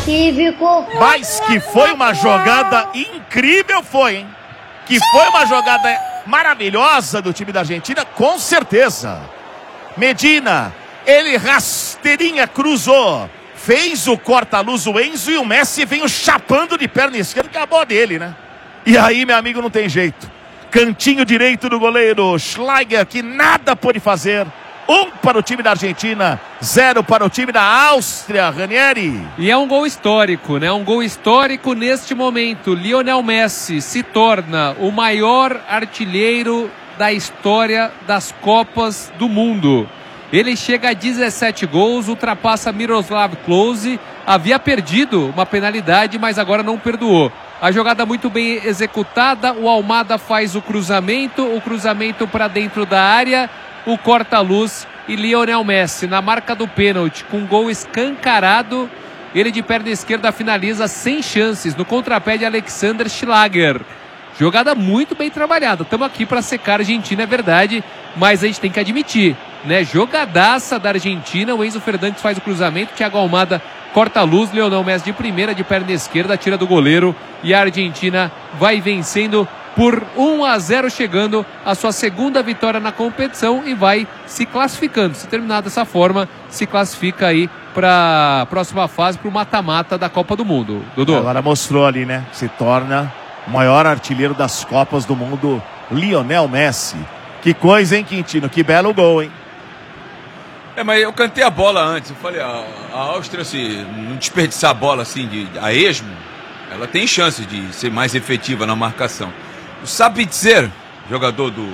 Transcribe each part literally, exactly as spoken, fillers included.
cívico. Mas que foi uma jogada incrível, foi, hein? Que foi uma jogada maravilhosa do time da Argentina, com certeza. Medina, ele rasteirinha, cruzou, fez o corta-luz o Enzo e o Messi veio chapando de perna esquerda, acabou dele, né? E aí, meu amigo, não tem jeito. Cantinho direito do goleiro Schlager, que nada pôde fazer. Um para o time da Argentina, zero para o time da Áustria, Ranieri. E é um gol histórico, né? Um gol histórico neste momento. Lionel Messi se torna o maior artilheiro da história das Copas do Mundo. Ele chega a dezessete gols, ultrapassa Miroslav Klose. Havia perdido uma penalidade, mas agora não perdoou. A jogada muito bem executada, o Almada faz o cruzamento, o cruzamento para dentro da área, o corta-luz e Lionel Messi na marca do pênalti, com gol escancarado, ele de perna esquerda finaliza sem chances, no contrapé de Alexander Schlager. Jogada muito bem trabalhada, estamos aqui para secar a Argentina, é verdade, mas a gente tem que admitir, né? Jogadaça da Argentina, o Enzo Fernandes faz o cruzamento, Thiago Almada corta a luz, Lionel Messi de primeira, de perna esquerda, tira do goleiro e a Argentina vai vencendo por um a zero, chegando a sua segunda vitória na competição e vai se classificando. Se terminar dessa forma, se classifica aí para a próxima fase, para o mata-mata da Copa do Mundo. Dudu. Agora mostrou ali, né? Se torna o maior artilheiro das Copas do Mundo, Lionel Messi. Que coisa, hein, Quintino? Que belo gol, hein? É, mas eu cantei a bola antes. Eu falei, a, a Áustria, se não desperdiçar a bola assim de, a esmo, ela tem chance de ser mais efetiva na marcação. O Sabitzer, jogador do,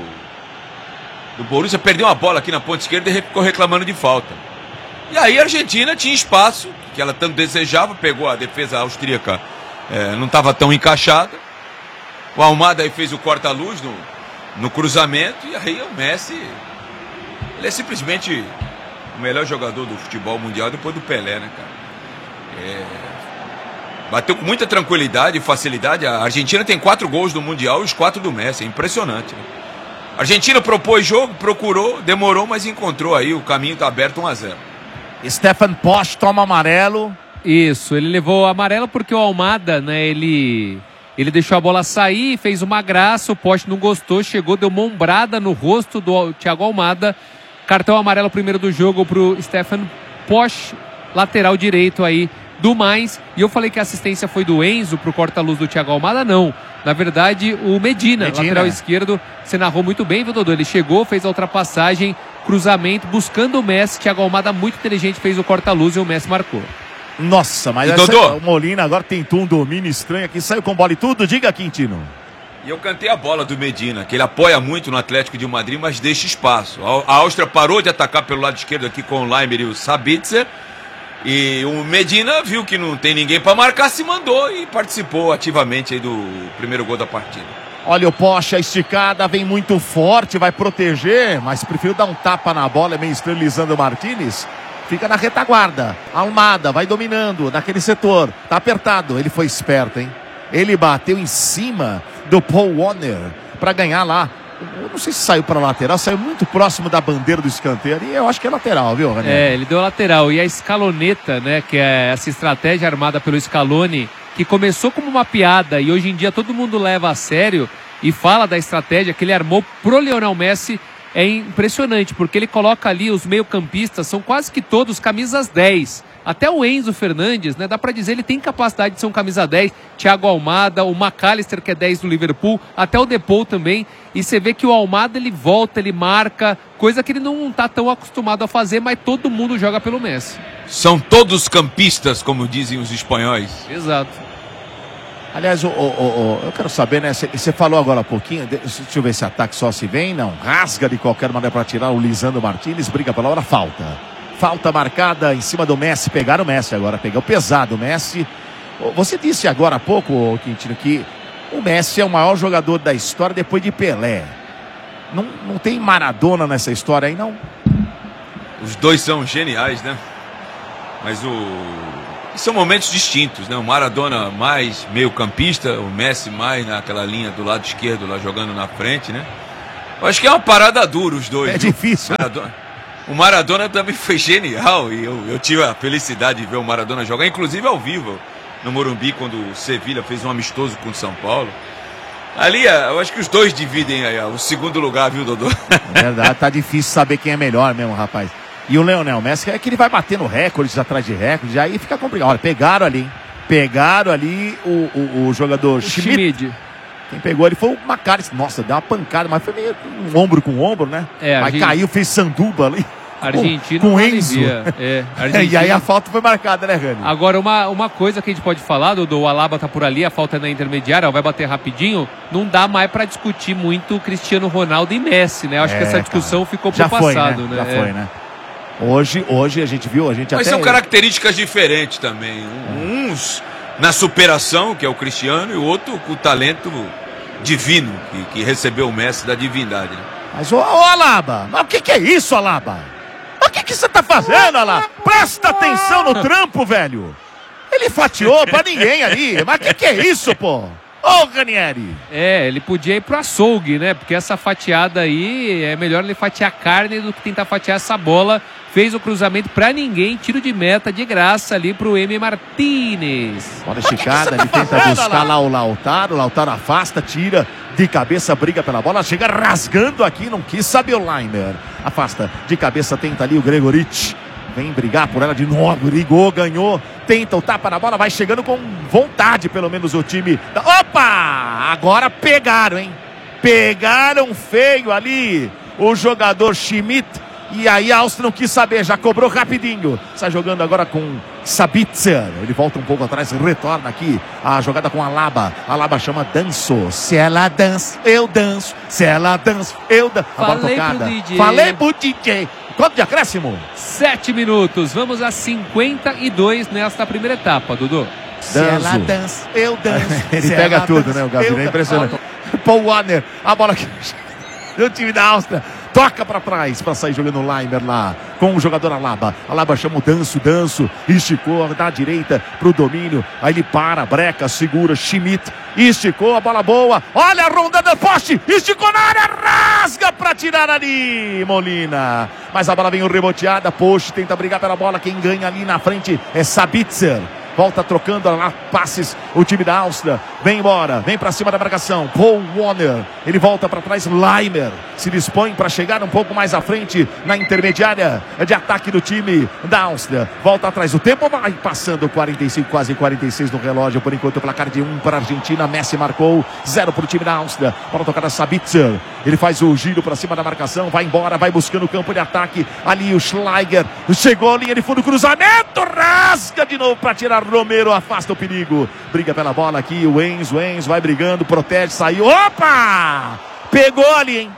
do Borussia, perdeu uma bola aqui na ponta esquerda e ficou reclamando de falta. E aí a Argentina tinha espaço, que ela tanto desejava, pegou a defesa austríaca, é, não estava tão encaixada. O Almada aí fez o corta-luz no, no cruzamento, e aí o Messi, ele é simplesmente o melhor jogador do futebol mundial depois do Pelé, né, cara? É, bateu com muita tranquilidade e facilidade. A Argentina tem quatro gols no Mundial e os quatro do Messi, é impressionante, né? A Argentina propôs jogo, procurou, demorou, mas encontrou aí, o caminho está aberto, um a zero. Stefan Posch toma amarelo. Isso, ele levou amarelo porque o Almada, né, ele... Ele deixou a bola sair, fez uma graça, o Posch não gostou, chegou, deu uma ombrada no rosto do Thiago Almada. Cartão amarelo primeiro do jogo pro Stefan Posch, lateral direito aí do Mainz. E eu falei que a assistência foi do Enzo pro corta-luz do Thiago Almada, não. Na verdade, o Medina, Medina, lateral esquerdo, você narrou muito bem, viu, Dodô? Ele chegou, fez a ultrapassagem, cruzamento, buscando o Messi. Thiago Almada, muito inteligente, fez o corta-luz e o Messi marcou. Nossa, mas essa, o Molina agora tentou um domínio estranho aqui, saiu com bola e tudo. Diga, Quintino. E eu cantei a bola do Medina, que ele apoia muito no Atlético de Madrid, mas deixa espaço. A Áustria parou de atacar pelo lado esquerdo aqui com o Leimer e o Sabitzer. E o Medina viu que não tem ninguém para marcar, se mandou e participou ativamente aí do primeiro gol da partida. Olha o Posch, a esticada, vem muito forte, vai proteger, mas prefiro dar um tapa na bola, é meio estranho. Lisandro Martinez fica na retaguarda. Almada vai dominando naquele setor, tá apertado, ele foi esperto, hein? Ele bateu em cima do Paul Warner para ganhar lá. Eu não sei se saiu para lateral, saiu muito próximo da bandeira do escanteio e eu acho que é lateral, viu, Ranieri? É, ele deu lateral. E a escaloneta, né, que é essa estratégia armada pelo Scaloni, que começou como uma piada e hoje em dia todo mundo leva a sério e fala da estratégia que ele armou pro Lionel Messi, é impressionante, porque ele coloca ali os meio-campistas, são quase que todos camisas dez. Até o Enzo Fernandes, né, dá pra dizer, ele tem capacidade de ser um camisa dez. Thiago Almada, o McAllister, que é dez do Liverpool, até o Depou também. E você vê que o Almada, ele volta, ele marca, coisa que ele não tá tão acostumado a fazer, mas todo mundo joga pelo Messi. São todos campistas, como dizem os espanhóis. Exato. Aliás, o, o, o, eu quero saber, né? Você falou agora há pouquinho, deixa eu ver se ataque só se vem, não. Rasga de qualquer maneira para tirar o Lisandro Martinez, briga pela hora, falta. Falta marcada em cima do Messi, pegaram o Messi agora, pegou pesado o Messi. Você disse agora há pouco, Quintino, que o Messi é o maior jogador da história depois de Pelé. Não, não tem Maradona nessa história aí, não? Os dois são geniais, né? Mas o... são momentos distintos, né? O Maradona mais meio campista, o Messi mais naquela linha do lado esquerdo, lá jogando na frente, né? Eu acho que é uma parada dura os dois. É viu? Difícil. Maradona... O Maradona também foi genial e eu, eu tive a felicidade de ver o Maradona jogar, inclusive ao vivo, no Morumbi, quando o Sevilha fez um amistoso com o São Paulo. Ali, eu acho que os dois dividem aí, o segundo lugar, viu, Dodô? É verdade, tá difícil saber quem é melhor mesmo, rapaz. E o Lionel Messi é que ele vai batendo recordes atrás de recordes, aí fica complicado. Olha, pegaram ali, hein? Pegaram ali o, o, o jogador O Schmidt. Schmid. Quem pegou ele foi o Macari. Nossa, deu uma pancada, mas foi meio um ombro com ombro, né? É, aí gente... caiu, fez sanduba ali. Argentina com, com não Enzo. É, Argentina... E aí a falta foi marcada, né, Rani? Agora, uma, uma coisa que a gente pode falar, do, do Alaba tá por ali, a falta é na intermediária, vai bater rapidinho, não dá mais pra discutir muito Cristiano Ronaldo e Messi, né? Eu acho é, que essa discussão cara. ficou pro Já passado, foi, né? né? Já é. foi, né? Hoje, hoje a gente viu, a gente Mas até... são características diferentes também. Uns na superação, que é o Cristiano, e o outro com o talento divino, que, que recebeu o Messi da divindade. Né? Mas, ô, ô Alaba, mas o que, que é isso, Alaba? O que, que você tá fazendo, Alaba? Presta atenção no trampo, velho. Ele fatiou pra ninguém ali. Mas o que, que é isso, pô? Ô, Ranieri. É, ele podia ir pro açougue, né? Porque essa fatiada aí, é melhor ele fatiar carne do que tentar fatiar essa bola. Fez o cruzamento pra ninguém, tiro de meta de graça ali pro M. Martínez. Bola esticada, ele tenta buscar lá o Lautaro. O Lautaro afasta, tira de cabeça, briga pela bola, chega rasgando aqui, não quis saber o Leimer. Afasta, de cabeça, tenta ali o Gregorich. Vem brigar por ela de novo, ligou, ganhou, tenta o tapa na bola, vai chegando com vontade, pelo menos o time. Opa! Agora pegaram, hein? Pegaram feio ali o jogador Schmidt. E aí a Áustria não quis saber, já cobrou rapidinho. Está jogando agora com Sabitzer. Ele volta um pouco atrás, retorna aqui a jogada com Alaba. Alaba chama Danço. Se ela dança, eu danço. Se ela dança, eu danço. A bola Falei tocada. pro D J. Falei pro D J. Quanto de acréscimo? Sete minutos. Vamos a cinquenta e dois nesta primeira etapa, Dudu. Se ela dança, eu danço. Ele Se pega ela tudo, dança, né, o Gabriel? É eu impressionante. Paul Warner, a bola que do time da Áustria. Toca pra trás pra sair jogando o Leimer lá com o jogador Alaba. Alaba chama o Danço, Danço esticou da direita pro domínio. Aí ele para, breca, segura. Schmidt esticou a bola boa. Olha a ronda do poste, esticou na área, rasga pra tirar ali Molina. Mas a bola vem reboteada. Poste tenta brigar pela bola. Quem ganha ali na frente é Sabitzer. Volta trocando lá passes o time da Áustria. Vem embora, vem pra cima da marcação. Paul Warner, ele volta pra trás. Leimer se dispõe para chegar um pouco mais à frente na intermediária de ataque do time da Áustria. Volta atrás, o tempo vai passando. Quarenta e cinco, quase quarenta e seis no relógio. Por enquanto o placar de um para a Argentina. Messi marcou, zero para o time da Áustria. Bola tocada Sabitzer, ele faz o giro para cima da marcação. Vai embora, vai buscando o campo de ataque. Ali o Schleiger chegou, linha de fundo, cruzamento, rasga de novo para tirar. Romero afasta o perigo, briga pela bola aqui, o Enzo, Enzo vai brigando, protege, saiu, opa! Pegou ali, hein?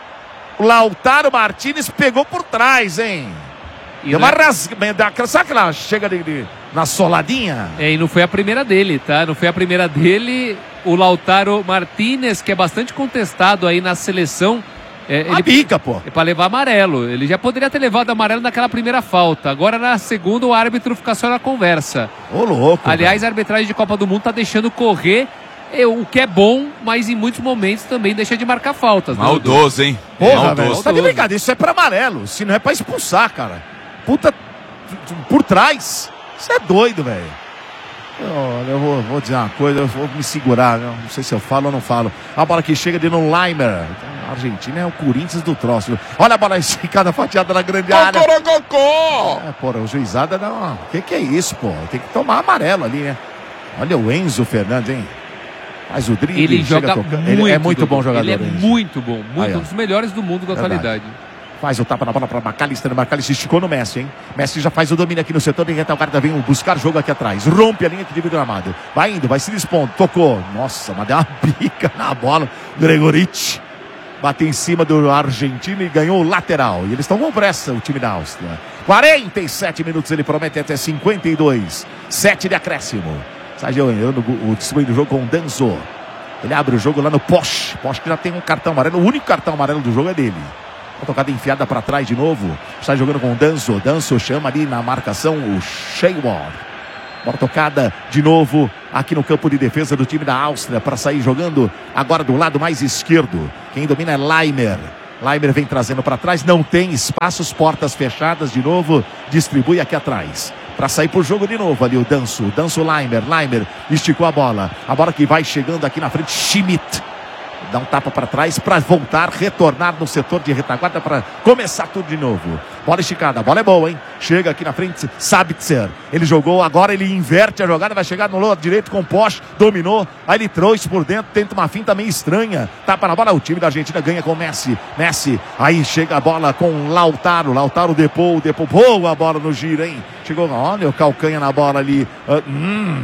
O Lautaro Martínez pegou por trás, hein? E Deu uma não- rasga, sabe que ela chega de, de- na soladinha? É, e não foi a primeira dele, tá? Não foi a primeira dele. O Lautaro Martínez, que é bastante contestado aí na seleção. É, Ele ele pica, pô. é para levar amarelo. Ele já poderia ter levado amarelo naquela primeira falta. Agora na segunda o árbitro fica só na conversa. Ô, louco. Aliás, a arbitragem de Copa do Mundo tá deixando correr, é, o que é bom, mas em muitos momentos também deixa de marcar faltas. né, Dudu? Maldoso, hein? Porra, Maldoso. velho, tá de brincadeira, isso é pra amarelo, se não é pra expulsar, cara. Puta, por trás, isso é doido, velho. Olha, eu vou, vou dizer uma coisa, eu vou me segurar, viu? Não sei se eu falo ou não falo. A bola que chega de no Leimer. A Argentina é o Corinthians do troço, viu? Olha a bola esticada, fatiada na grande área. Cocorococó! É, porra, o juizada dá uma... O que que é isso, pô? Tem que tomar amarelo ali, né? Olha o Enzo Fernandes, hein? Faz o drible, Ele chega joga tocando. muito, Ele é muito Dudu. bom jogador. Ele é Enzo. muito bom, muito, Aí, ó. um dos melhores do mundo da Verdade. atualidade. Faz o tapa na bola para McAllister. McAllister esticou no Messi, hein? Messi já faz o domínio aqui no setor. E o cara vem buscar jogo aqui atrás. Rompe a linha que divide o gramado. Vai indo, vai se dispondo. Tocou. Nossa, mas deu uma bica na bola. Gregorich bateu em cima do argentino e ganhou o lateral. E eles estão com pressa, o time da Áustria. quarenta e sete minutos, ele promete até cinquenta e dois. sete de acréscimo. Sai jogando o distribuindo do jogo com o Danzo. Ele abre o jogo lá no Posch. Posch que já tem um cartão amarelo. O único cartão amarelo do jogo é dele. A tocada enfiada para trás de novo. Está jogando com o Danzo. Danzo chama ali na marcação o Sheyward. Bola tocada de novo aqui no campo de defesa do time da Áustria para sair jogando agora do lado mais esquerdo. Quem domina é Leimer. Laimer vem trazendo para trás, não tem espaços, portas fechadas de novo, distribui aqui atrás. Para sair pro jogo de novo ali o Danço, Danço Laimer, Laimer esticou a bola. A bola que vai chegando aqui na frente, Schmidt. Dá um tapa para trás para voltar, retornar no setor de retaguarda para começar tudo de novo. Bola esticada, a bola é boa, hein? Chega aqui na frente, Sabitzer. Ele jogou, agora ele inverte a jogada, vai chegar no lado direito com o Posch, dominou. Aí ele trouxe por dentro, tenta uma finta meio estranha. Tapa na bola, o time da Argentina ganha com o Messi. Messi, aí chega a bola com Lautaro. Lautaro Depou, Depou, boa a bola no giro, hein? Chegou, olha o calcanha na bola ali. Uh, hum.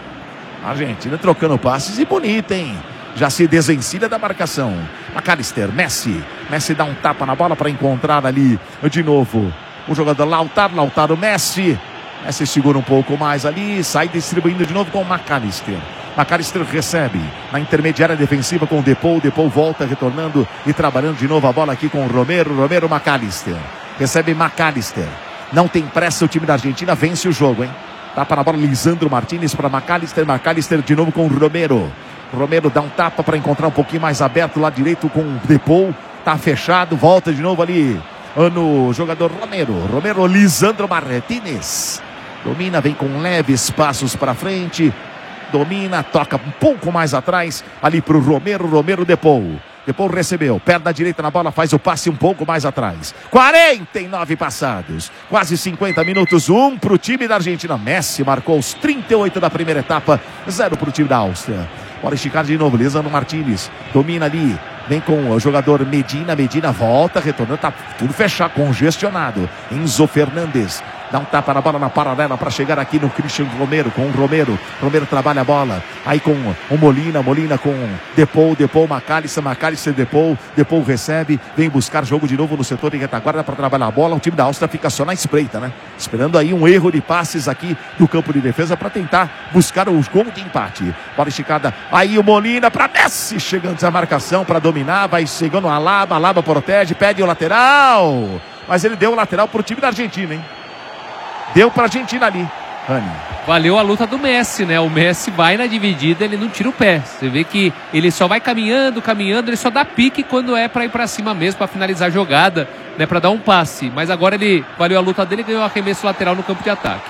A Argentina trocando passes e bonita, hein? Já se desencilha da marcação. McAllister, Messi. Messi dá um tapa na bola para encontrar ali de novo o jogador Lautaro. Lautaro, Messi. Messi segura um pouco mais ali. Sai distribuindo de novo com o McAllister. McAllister recebe na intermediária defensiva com o Depou. Depou volta retornando e trabalhando de novo a bola aqui com o Romero. Romero, McAllister. Recebe McAllister. Não tem pressa o time da Argentina. Vence o jogo, hein? Tapa na bola, Lisandro Martinez para McAllister. McAllister de novo com o Romero. Romero dá um tapa para encontrar um pouquinho mais aberto lá direito com o Depou. Tá fechado, volta de novo ali no jogador Romero. Romero, Lisandro Martinez. Domina, vem com leves passos para frente. Domina, toca um pouco mais atrás ali para o Romero. Romero, Depou. Depou recebeu, perna direita na bola, faz o passe um pouco mais atrás. quarenta e nove passados, quase cinquenta minutos, um para o time da Argentina. Messi marcou os trinta e oito da primeira etapa, zero para o time da Áustria. Bola esticada de novo, Lisandro Martinez domina ali, vem com o jogador Medina. Medina volta, retornando, tá tudo fechado, congestionado. Enzo Fernandes dá um tapa na bola na paralela para chegar aqui no Christian Romero, com o Romero. Romero trabalha a bola, aí com o Molina, Molina com Depou, Depou, McAllister, McAllister, Depou. Depou recebe, vem buscar jogo de novo no setor de retaguarda para trabalhar a bola. O time da Áustria fica só na espreita, né? Esperando aí um erro de passes aqui do campo de defesa para tentar buscar o gol de empate. Bola esticada, aí o Molina para Messi, chegando a marcação para dominar, vai chegando a Alaba, Alaba protege, pede o lateral, mas ele deu o lateral para o time da Argentina, hein? Deu para a Argentina ali, Rani. Valeu a luta do Messi, né? O Messi vai na dividida, ele não tira o pé. Você vê que ele só vai caminhando, caminhando, ele só dá pique quando é para ir para cima mesmo, para finalizar a jogada, né? Para dar um passe. Mas agora ele valeu a luta dele e ganhou o arremesso lateral no campo de ataque.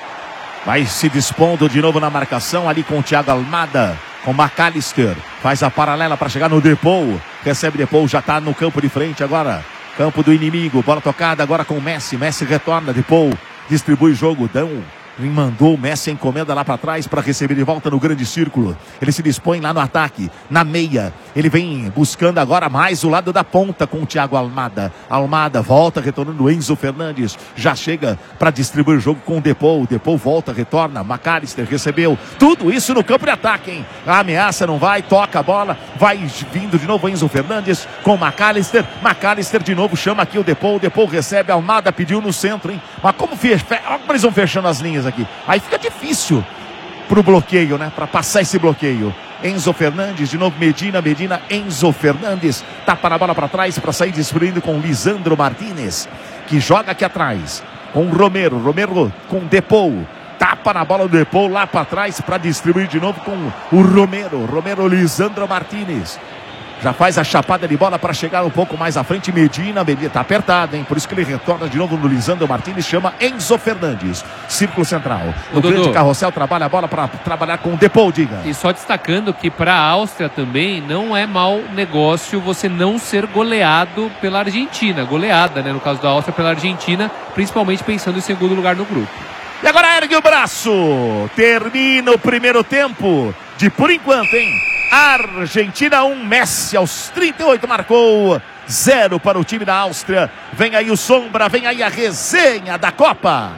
Vai se dispondo de novo na marcação ali com o Thiago Almada, com McAllister. Faz a paralela para chegar no Depou. Recebe Depou, já está no campo de frente agora. Campo do inimigo, bola tocada agora com o Messi. Messi retorna, Depou distribui o jogo, Dão mandou o Messi, encomenda lá para trás para receber de volta no grande círculo. Ele se dispõe lá no ataque, na meia. Ele vem buscando agora mais o lado da ponta com o Thiago Almada. Almada volta, retornando o Enzo Fernandes. Já chega para distribuir o jogo com o Depou. Depou volta, retorna. McAllister recebeu. Tudo isso no campo de ataque, hein? A ameaça não vai, toca a bola. Vai vindo de novo Enzo Fernandes com o McAllister. McAllister de novo chama aqui o Depou. O Depou recebe. Almada pediu no centro, hein? Mas como, fe... como eles vão fechando as linhas aqui? Aí fica difícil pro bloqueio, né? Para passar esse bloqueio. Enzo Fernandes, de novo Medina, Medina, Enzo Fernandes, tapa na bola para trás para sair distribuindo com Lisandro Martinez, que joga aqui atrás com o Romero, Romero com Depou, tapa na bola do Depou lá para trás para distribuir de novo com o Romero, Romero, Lisandro Martinez. Já faz a chapada de bola para chegar um pouco mais à frente. Medina, Medina, tá apertado, hein? Por isso que ele retorna de novo no Lisandro Martinez, chama Enzo Fernandes. Círculo central. O grande Dudu. Carrossel trabalha a bola para trabalhar com o Depou, diga. E só destacando que para a Áustria também não é mau negócio você não ser goleado pela Argentina. Goleada, né? No caso da Áustria pela Argentina, principalmente pensando em segundo lugar no grupo. E agora ergue o braço. Termina o primeiro tempo de por enquanto, hein? Argentina um, Messi aos trinta e oito marcou, zero para o time da Áustria. Vem aí o Sombra, vem aí a resenha da Copa.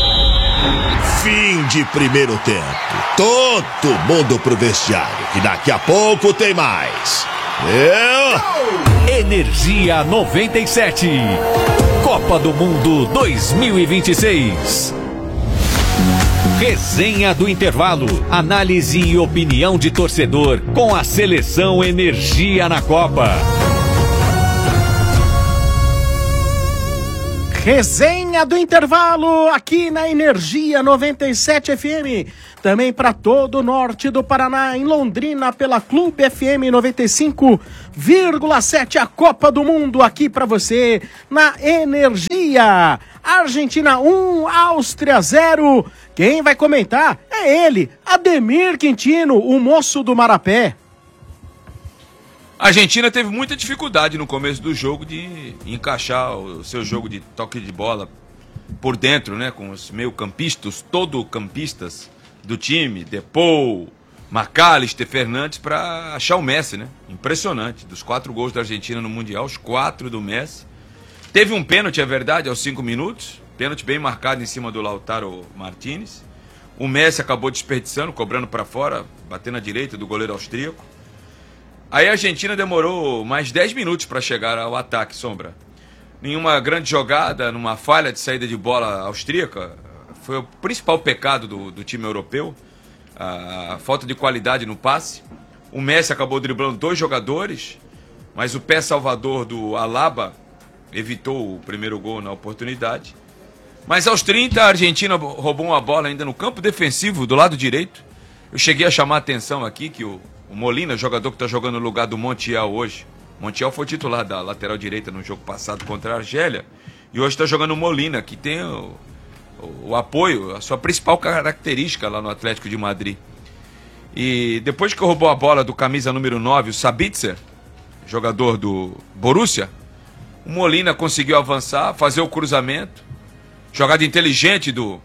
Fim de primeiro tempo. Todo mundo pro vestiário, que daqui a pouco tem mais. Eu... Energia noventa e sete. Copa do Mundo dois mil e vinte e seis. Resenha do intervalo, análise e opinião de torcedor com a seleção Energia na Copa. Resenha do intervalo aqui na Energia noventa e sete F M. Também para todo o norte do Paraná, em Londrina, pela Clube F M noventa e cinco vírgula sete. A Copa do Mundo aqui para você na Energia. Argentina um, Áustria zero. Quem vai comentar é ele, Ademir Quintino, o moço do Marapé. A Argentina teve muita dificuldade no começo do jogo de encaixar o seu jogo de toque de bola por dentro, né? Com os meio-campistas, todo-campistas do time, Depou, McAllister, Fernandes, para achar o Messi, né? Impressionante. Dos quatro gols da Argentina no Mundial, os quatro do Messi. Teve um pênalti, é verdade, aos cinco minutos. Pênalti bem marcado em cima do Lautaro Martinez. O Messi acabou desperdiçando, cobrando para fora, batendo na direita do goleiro austríaco. Aí a Argentina demorou mais dez minutos para chegar ao ataque, Sombra. Nenhuma grande jogada, numa falha de saída de bola austríaca. Foi o principal pecado do, do time europeu. A, a falta de qualidade no passe. O Messi acabou driblando dois jogadores, mas o pé salvador do Alaba evitou o primeiro gol na oportunidade. Mas aos trinta, a Argentina roubou uma bola ainda no campo defensivo do lado direito. Eu cheguei a chamar a atenção aqui que o O Molina, jogador que está jogando no lugar do Montiel hoje. Montiel foi titular da lateral direita no jogo passado contra a Argélia. E hoje está jogando o Molina, que tem o, o, o apoio, a sua principal característica lá no Atlético de Madrid. E depois que roubou a bola do camisa número nove, o Sabitzer, jogador do Borussia, o Molina conseguiu avançar, fazer o cruzamento. Jogada inteligente do...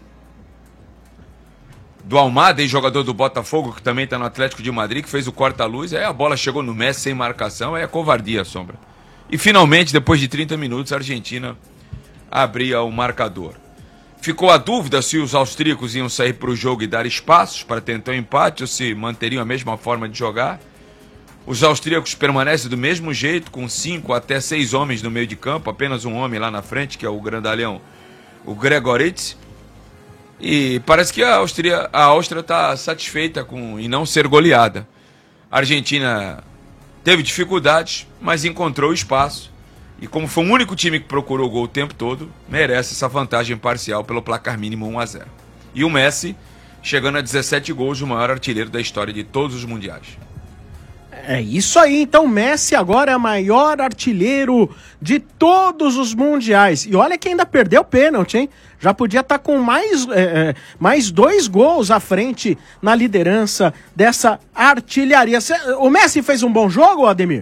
do Almada, jogador do Botafogo, que também está no Atlético de Madrid, que fez o corta-luz, aí a bola chegou no Messi sem marcação, aí é covardia, Sombra. E finalmente, depois de trinta minutos, a Argentina abria o marcador. Ficou a dúvida se os austríacos iam sair para o jogo e dar espaços para tentar o empate, ou se manteriam a mesma forma de jogar. Os austríacos permanecem do mesmo jeito, com cinco até seis homens no meio de campo, apenas um homem lá na frente, que é o grandalhão, o Gregoritsch. E parece que a Áustria a Áustria está satisfeita com, em não ser goleada. A Argentina teve dificuldades, mas encontrou espaço. E como foi o único time que procurou o gol o tempo todo, merece essa vantagem parcial pelo placar mínimo um a zero. E o Messi chegando a dezessete gols, o maior artilheiro da história de todos os mundiais. É isso aí, então Messi agora é o maior artilheiro de todos os mundiais. E olha que ainda perdeu o pênalti, hein? Já podia estar com mais, é, mais dois gols à frente na liderança dessa artilharia. O Messi fez um bom jogo, Ademir?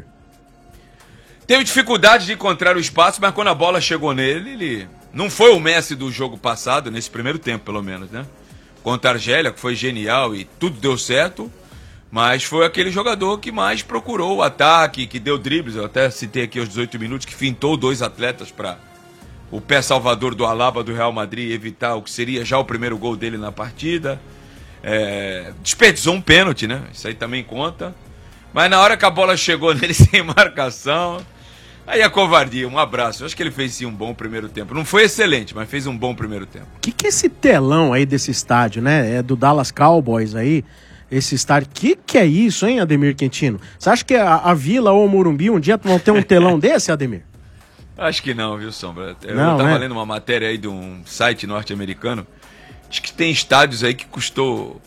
Teve dificuldade de encontrar o espaço, mas quando a bola chegou nele, ele não foi o Messi do jogo passado, nesse primeiro tempo pelo menos, né? Contra a Argélia, que foi genial e tudo deu certo. Mas foi aquele jogador que mais procurou o ataque, que deu dribles. Eu até citei aqui aos dezoito minutos, que fintou dois atletas para o pé salvador do Alaba do Real Madrid evitar o que seria já o primeiro gol dele na partida. É, desperdiçou um pênalti, né? Isso aí também conta. Mas na hora que a bola chegou nele sem marcação, aí a covardia. Um abraço. Eu acho que ele fez sim um bom primeiro tempo. Não foi excelente, mas fez um bom primeiro tempo. O que, que é esse telão aí desse estádio, né? É do Dallas Cowboys aí. Esse estádio, que que é isso, hein, Ademir Quintino? Você acha que a, a Vila ou o Morumbi um dia vão ter um telão desse, Ademir? Acho que não, viu, Sombra? Eu não, tava né? lendo uma matéria aí de um site norte-americano. Acho que tem estádios aí que custou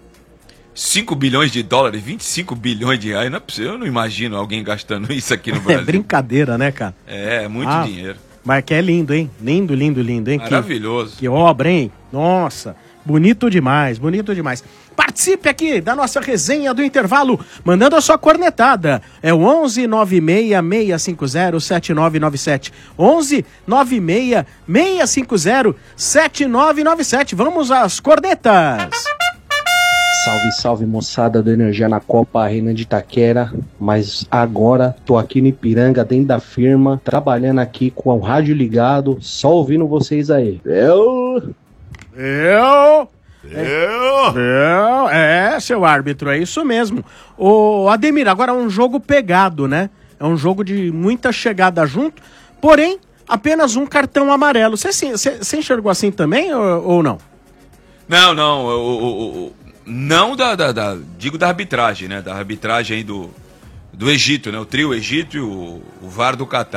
cinco bilhões de dólares, vinte e cinco bilhões de reais. Não é possível, eu não imagino alguém gastando isso aqui no Brasil. É brincadeira, né, cara? É, é muito ah, dinheiro. Mas que é lindo, hein? Lindo, lindo, lindo, hein? Maravilhoso. Que, que obra, hein? Nossa, bonito demais, bonito demais. Participe aqui da nossa resenha do intervalo, mandando a sua cornetada. É o onze nove seis seis cinco zero sete nove nove sete. onze nove seis seis cinco zero sete nove nove sete. Vamos às cornetas. Salve, salve, moçada do Energia na Copa, Renan de Itaquera. Mas agora tô aqui no Ipiranga, dentro da firma, trabalhando aqui com o rádio ligado, só ouvindo vocês aí. Eu... Eu... Eu? Eu... É, seu árbitro, é isso mesmo. Ô, Ademir, agora é um jogo pegado, né? É um jogo de muita chegada junto, porém, apenas um cartão amarelo. Você enxergou assim também ou, ou não? Não, não, o, o, o, não da, da, da, digo da arbitragem, né? Da arbitragem aí do, do Egito, né? O trio Egito e o, o V A R do Catar.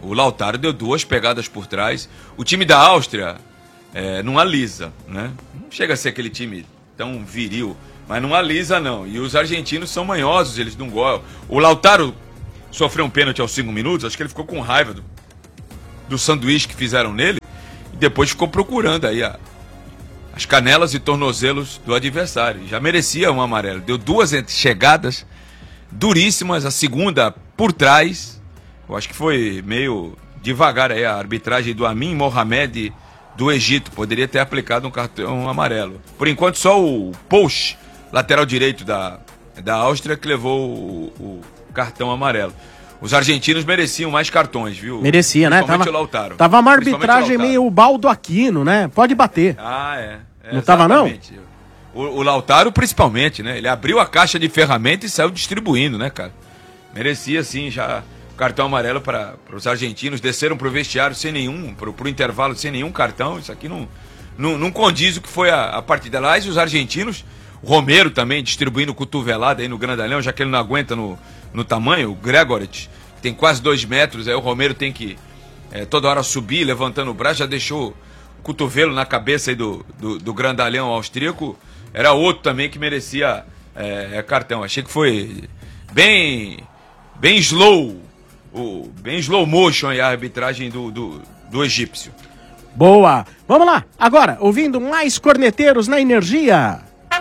O Lautaro deu duas pegadas por trás. O time da Áustria é, não alisa, né? Não chega a ser aquele time tão viril, mas não alisa, não. E os argentinos são manhosos, eles não gostam. O Lautaro sofreu um pênalti aos cinco minutos, acho que ele ficou com raiva do, do sanduíche que fizeram nele, e depois ficou procurando aí a, as canelas e tornozelos do adversário. Já merecia um amarelo. Deu duas chegadas duríssimas, a segunda por trás. Eu acho que foi meio devagar aí a arbitragem do Amin Mohamed do Egito. Poderia ter aplicado um cartão amarelo. Por enquanto, só o Posch, lateral direito da, da Áustria, que levou o, o cartão amarelo. Os argentinos mereciam mais cartões, viu? Merecia, né? Principalmente Tava, o Lautaro. Tava uma arbitragem meio baldo Aquino, né? Pode bater. Ah, é. é não tava, não? O, o Lautaro, principalmente, né? Ele abriu a caixa de ferramenta e saiu distribuindo, né, cara? Merecia, sim, já o cartão amarelo para os argentinos. Desceram pro vestiário sem nenhum, pro, pro intervalo sem nenhum cartão. Isso aqui não, não, não condiz o que foi a, a partida lá. E os argentinos, o Romero também distribuindo cotovelada aí no grandalhão, já que ele não aguenta no, no tamanho. O Gregoritch, que tem quase dois metros, aí o Romero tem que é, toda hora subir, levantando o braço, já deixou o cotovelo na cabeça aí do, do, do grandalhão austríaco. Era outro também que merecia é, cartão. Achei que foi bem, bem slow, o, bem slow motion aí a arbitragem do, do, do egípcio. Boa! Vamos lá, agora, ouvindo mais corneteiros na energia.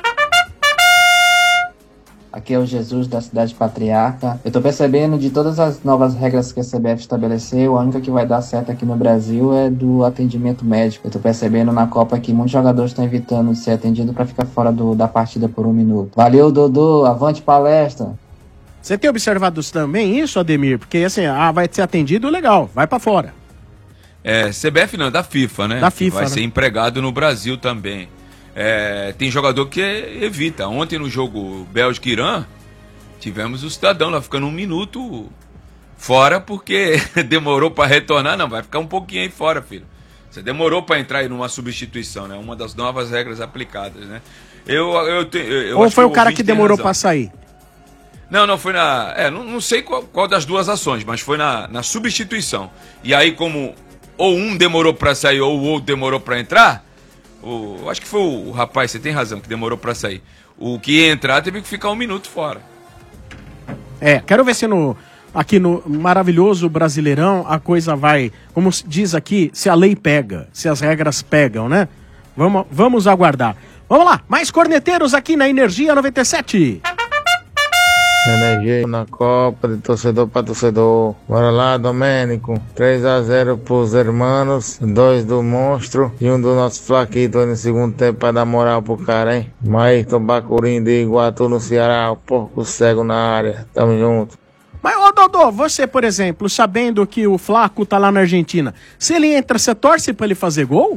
Aqui é o Jesus da Cidade Patriarca. Eu tô percebendo de todas as novas regras que a C B F estabeleceu, a única que vai dar certo aqui no Brasil é do atendimento médico. Eu tô percebendo na Copa que muitos jogadores estão evitando ser atendido para ficar fora do, da partida por um minuto. Valeu, Dodô. Avante palestra. Você tem observado também isso, Ademir? Porque assim, ah, vai ser atendido, legal, vai para fora. É, C B F não, da FIFA, né? Da FIFA, vai né? ser empregado no Brasil também. É, tem jogador que evita. Ontem no jogo Bélgica e Irã, tivemos o cidadão lá ficando um minuto fora porque demorou para retornar. Não, vai ficar um pouquinho aí fora, filho. Você demorou para entrar aí numa substituição, né? Uma das novas regras aplicadas, né? Eu, eu, eu, eu Ou acho foi que o cara que demorou para sair? Não, não, foi na... É, não, não sei qual, qual das duas ações, mas foi na, na substituição. E aí, como ou um demorou para sair ou o outro demorou para entrar... O, acho que foi o, o rapaz, você tem razão, que demorou pra sair. O que ia entrar teve que ficar um minuto fora. É, quero ver se no, aqui no maravilhoso Brasileirão a coisa vai, como diz aqui, se a lei pega, se as regras pegam, né? Vamos, vamos aguardar. Vamos lá, mais corneteiros aqui na Energia noventa e sete. Energia na Copa, de torcedor para torcedor. Bora lá, Domênico. três a zero pros hermanos, dois do monstro e um do nosso flaquito no segundo tempo para dar moral pro cara, hein? Maíto Bacurim de Iguatu no Ceará, o porco cego na área. Tamo junto. Mas, ô Dodô, você, por exemplo, sabendo que o Flaco tá lá na Argentina, se ele entra, você torce pra ele fazer gol?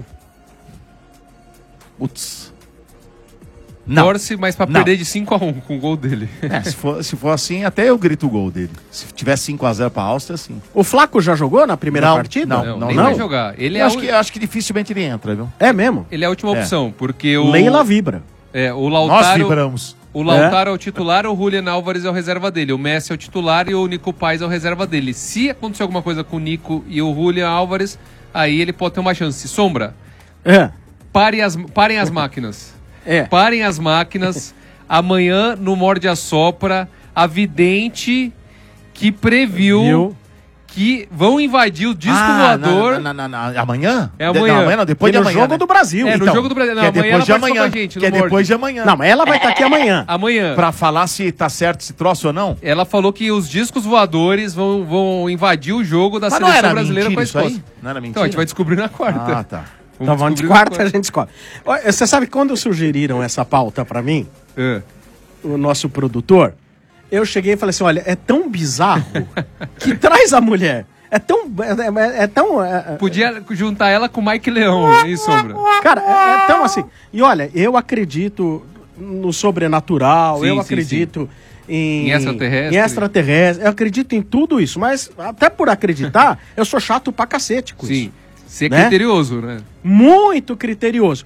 Putz. Não. Torce, mas pra Não. perder de cinco a um com o gol dele. É, se for, se for assim, até eu grito o gol dele. Se tiver cinco a zero pra Áustria, sim. O Flaco já jogou na primeira Não, partida? não, Não, não, nem não. vai jogar. Ele Eu é acho, o- que, acho que dificilmente ele entra, viu? É mesmo? Ele é a última É. opção, porque o... Leila vibra. É, o Nós Lautaro... vibramos. O Lautaro é. é o titular, o Julian Álvares é o reserva dele. O Messi é o titular e o Nico Paz é o reserva dele. Se acontecer alguma coisa com o Nico e o Julian Álvares, aí ele pode ter uma chance. Sombra, É. parem as, parem as máquinas. É. Parem as máquinas. Amanhã, no Morde a Sopra, a vidente que previu Viu? que vão invadir o disco Ah, voador. na- na- na- na- amanhã? É De- amanhã. Não, amanhã não, depois E de no amanhã. jogo né? do Brasil. É, no Então, jogo do Brasil. Não, que é amanhã depois ela de participa amanhã. com a gente, no Que é Morde. depois de amanhã. Não, mas ela vai estar aqui amanhã. Amanhã. Pra falar se tá certo esse troço ou não. Ela falou que os discos voadores vão, vão invadir o jogo da Mas não seleção era brasileira com a mentira isso Escócia. aí? Não era mentira? Então, a gente vai descobrir na quarta. Ah, tá. Então vamos de descobrir na quarta, a gente escolhe. Olha, você sabe quando sugeriram essa pauta pra mim, É. o nosso produtor, eu cheguei e falei assim, olha, é tão bizarro que traz a mulher. É tão... É, é- é tão... é- é- Podia juntar ela com o Mike Leão, hein, Sombra? Cara, é, é tão assim. E olha, eu acredito no sobrenatural, Sim, eu sim, acredito em, Em extraterrestre. em extraterrestre, eu acredito em tudo isso, mas até por acreditar, eu sou chato pra cacete com Sim. isso. Ser Né? criterioso, né? Muito criterioso.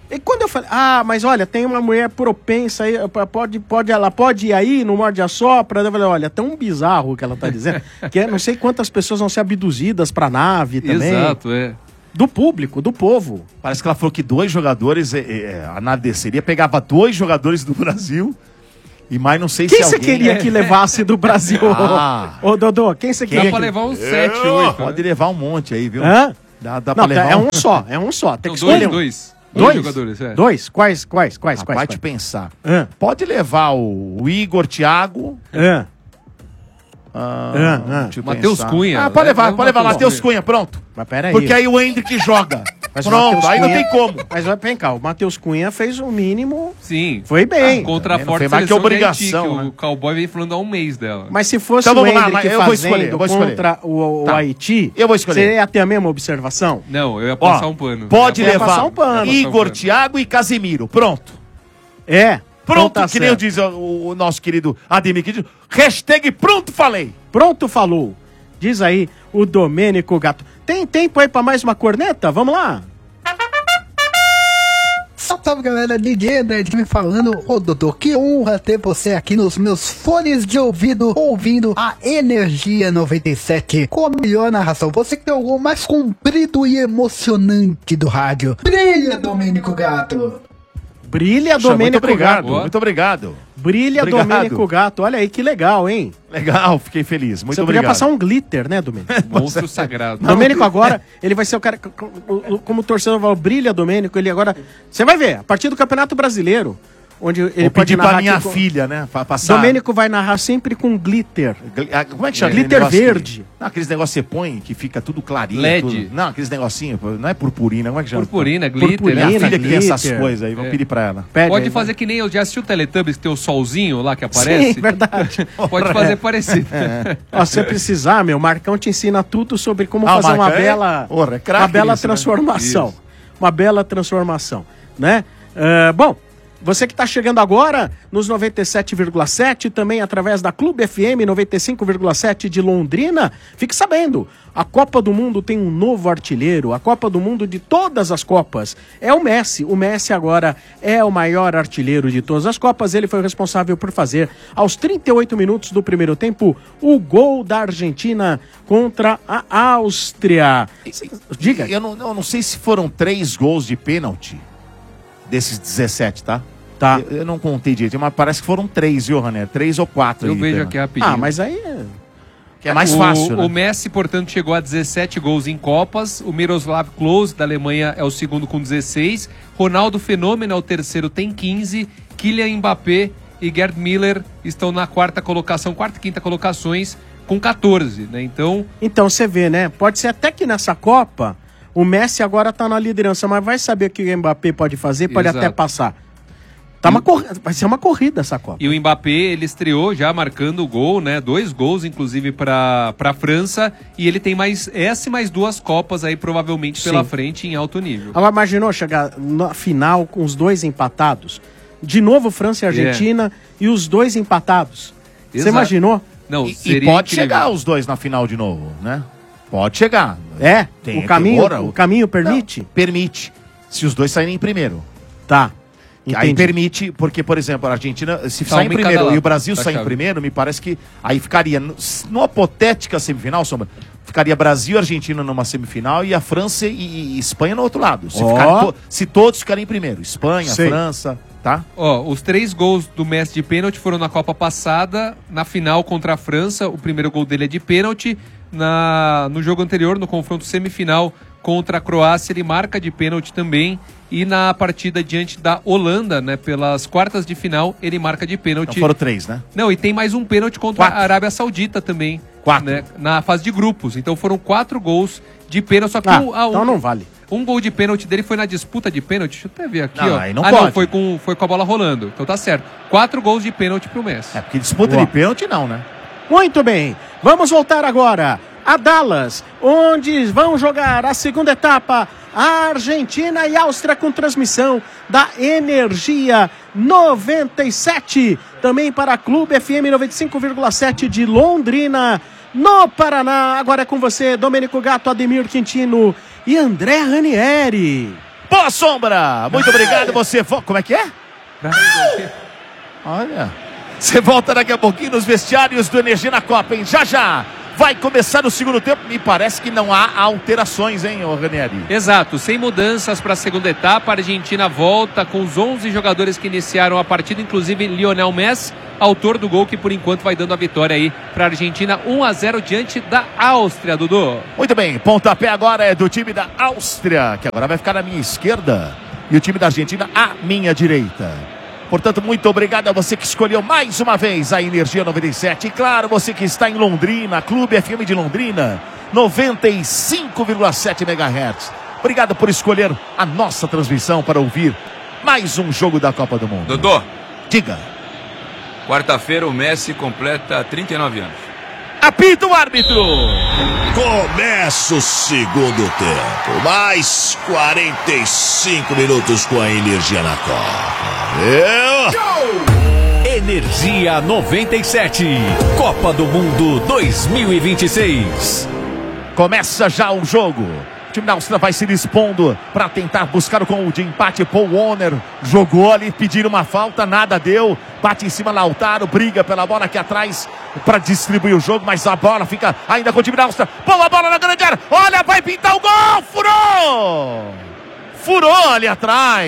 E quando eu falei, ah, mas olha, tem uma mulher propensa aí, pode, pode, ela pode ir aí no Morde a Sopra. Eu falei, olha, tão bizarro o que ela tá dizendo, que é, não sei quantas pessoas vão ser abduzidas pra nave também. Exato, é. Do público, do povo. Parece que ela falou que dois jogadores, é, é, a nave desceria, pegava dois jogadores do Brasil e mais não sei quem se você alguém... queria que levasse do Brasil? Ah. Ô, Dodô, quem você queria? Dá pra que... levar uns sete, Eu, oito. Pode né? levar um monte aí, viu? Hã? Dá, dá Não, pra levar é um... um só, é um só. Tem Não, que dois, escolher um. dois. Dois? Dois jogadores, é. Dois? Quais, quais, quais, quais? Rapaz, quais? te pensar. Hã? Pode levar o, o Igor, Thiago... Hã? Ah, Hã? Hã? deixa eu Matheus pensar. Cunha. Ah, pode levar, Leva pode levar Matheus Matheus Cunha, pronto. Mas peraí. Porque aí o Hendrick joga. Mas o Pronto, Matheus aí não Cunha- tem como. Mas vai, vem cá, o Matheus Cunha fez o mínimo, Sim. foi bem. Contra a também não forte foi mais que seleção de obrigação, Haiti, que né? o Cowboy vem falando há um mês dela. Mas se fosse Então o vamos lá, Hendrick mas eu vou fazendo escolher, eu vou escolher. contra o, o Tá. Haiti, Eu vou escolher. você ia ter a mesma observação? Não, eu ia Ó, passar um pano. Pode Eu ia levar passar um pano. Igor, Thiago e Casimiro. Pronto. É. Pronto, então tá que nem certo. diz o, o nosso querido Ademir, que diz, hashtag pronto falei. Pronto, falou. Diz aí o Domênico Gato. Tem tempo aí pra mais uma corneta? Vamos lá. Salve, salve galera, D J Nerd me falando. Ô Dodô, que honra ter você aqui nos meus fones de ouvido, ouvindo a Energia noventa e sete com a melhor narração. Você que tem o gol mais comprido e emocionante do rádio. Brilha, Domênico Gato! Brilha, Poxa, Domênico muito obrigado, Gato. muito obrigado. Brilha, Obrigado. Domênico Gato. Olha aí que legal, hein? Legal, fiquei feliz. Muito Você obrigado. podia passar um glitter, né, Domênico? Monstro sagrado. Domênico agora, ele vai ser o cara, como, como o torcedor fala, brilha, Domênico, ele agora... Você vai ver, a partir do Campeonato Brasileiro, onde ele Vou pode pedir pra narrar minha aqui com- filha, né? Pra passar. Domênico vai narrar sempre com glitter. Gl- ah, Como é que chama? Glitter aquele negócio verde. que- Não, aqueles negócios que você põe que fica tudo clarinho. L E D. tudo- Não, aqueles negocinhos, não é purpurina, como é que chama? Purpurina, glitter. Purpurina, Minha filha que tem essas glitter. coisas aí, vou É. pedir pra ela. Pede Pode aí, fazer que nem eu já assisti o Teletubbies, que tem o solzinho lá que aparece. Sim, verdade. Pode fazer parecido. Ó, se você precisar, meu, Marcão te ensina tudo sobre como Ah, o fazer uma Marcão é- bela, Porra, é craque uma bela nisso, né? transformação. Isso. Uma bela transformação, né? Ah, bom, você que está chegando agora nos noventa e sete vírgula sete, também através da Clube F M noventa e cinco vírgula sete de Londrina, fique sabendo, a Copa do Mundo tem um novo artilheiro, a Copa do Mundo de todas as Copas é o Messi. O Messi agora é o maior artilheiro de todas as Copas, ele foi o responsável por fazer, aos trinta e oito minutos do primeiro tempo, o gol da Argentina contra a Áustria. Diga. Eu não, eu não sei se foram três gols de pênalti desses dezessete, tá? Tá. Eu, eu não contei direito, mas parece que foram três, viu, Raner? Três ou quatro. Eu aí, vejo pênalti. aqui rapidinho. Ah, mas aí... é- Que é mais o, fácil, né? O Messi, portanto, chegou a dezessete gols em Copas. O Miroslav Klose, da Alemanha, é o segundo com dezesseis. Ronaldo Fenômeno é o terceiro, tem quinze. Kylian Mbappé e Gerd Müller estão na quarta colocação, quarta e quinta colocações, com quatorze, né? Então, Então você vê, né? Pode ser até que nessa Copa o Messi agora tá na liderança, mas vai saber o que o Mbappé pode fazer, pode Exato. até passar. Tá uma cor... Vai ser uma corrida essa Copa. e o Mbappé, ele estreou já marcando o gol, né? Dois gols, inclusive, para a França. E ele tem mais essa e mais duas Copas aí, provavelmente, pela Sim. frente, em alto nível. Agora imaginou chegar na final com os dois empatados? De novo França e Argentina e os dois empatados. Você Exato. imaginou? Não, E, e seria pode incrível. chegar os dois na final de novo, né? Pode chegar. É? Tem- o caminho, tem hora, o caminho permite? Não, permite. Se os dois saírem em primeiro. Tá. Aí Entendi. permite, porque, por exemplo, a Argentina, se Tá, sair em uma em cada primeiro lado e o Brasil da sair em chave. primeiro, me parece que aí ficaria, no- numa hipotética semifinal, Sombra, ficaria Brasil e Argentina numa semifinal e a França e, e Espanha no outro lado. Se, Ó. ficarem to- se todos ficarem em primeiro. Espanha, Sei. França, tá? Ó, os três gols do Messi de pênalti foram na Copa passada, na final contra a França, o primeiro gol dele é de pênalti. Na, no jogo anterior, no confronto semifinal contra a Croácia, ele marca de pênalti também. E na partida diante da Holanda, né, pelas quartas de final, ele marca de pênalti. Então foram três, né? Não, e tem mais um pênalti contra Quatro. a Arábia Saudita também. Quatro. Né, na fase de grupos. Então foram quatro gols de pênalti, só que Ah, um, ah, um, então não vale. um gol de pênalti dele foi na disputa de pênalti. Deixa eu até ver aqui, Não, ó. aí não ah, não, pode. foi com, foi com a bola rolando. Então tá certo. Quatro gols de pênalti pro Messi. É, porque disputa Boa. de pênalti não, né? Muito bem, vamos voltar agora a Dallas, onde vão jogar a segunda etapa, a Argentina e Áustria com transmissão da Energia noventa e sete, também para a Clube F M noventa e cinco vírgula sete de Londrina, no Paraná. Agora é com você, Domênico Gato, Ademir Quintino e André Ranieri. Boa, Sombra! Muito obrigado, você... vo- Como é que é? Olha... Você volta daqui a pouquinho nos vestiários do Energia na Copa, hein? Já, já! Vai começar o segundo tempo. Me parece que não há alterações, hein, ô Ranieri? Exato, sem mudanças para a segunda etapa. A Argentina volta com os onze jogadores que iniciaram a partida, inclusive Lionel Messi, autor do gol que por enquanto vai dando a vitória aí para a Argentina, um a zero diante da Áustria, Dudu. Muito bem, pontapé agora é do time da Áustria, que agora vai ficar à minha esquerda, e o time da Argentina à minha direita. Portanto, muito obrigado a você que escolheu mais uma vez a Energia noventa e sete. E claro, você que está em Londrina, Clube F M de Londrina, noventa e cinco vírgula sete megahertz. Obrigado por escolher a nossa transmissão para ouvir mais um jogo da Copa do Mundo. Dodô. Diga. Quarta-feira o Messi completa trinta e nove anos. Apita o árbitro. Começa o segundo tempo. Mais quarenta e cinco minutos com a Energia na Copa. Eu... Energia noventa e sete. Copa do Mundo dois mil e vinte e seis. Começa já o jogo. O time da Áustria vai se dispondo para tentar buscar o gol de empate. Paul Warner jogou ali, pediram uma falta, nada deu. Bate em cima Lautaro, briga pela bola aqui atrás para distribuir o jogo, mas a bola fica ainda com o time da Áustria. Boa bola na grande área. Olha, vai pintar o gol. Furou! Furou ali atrás.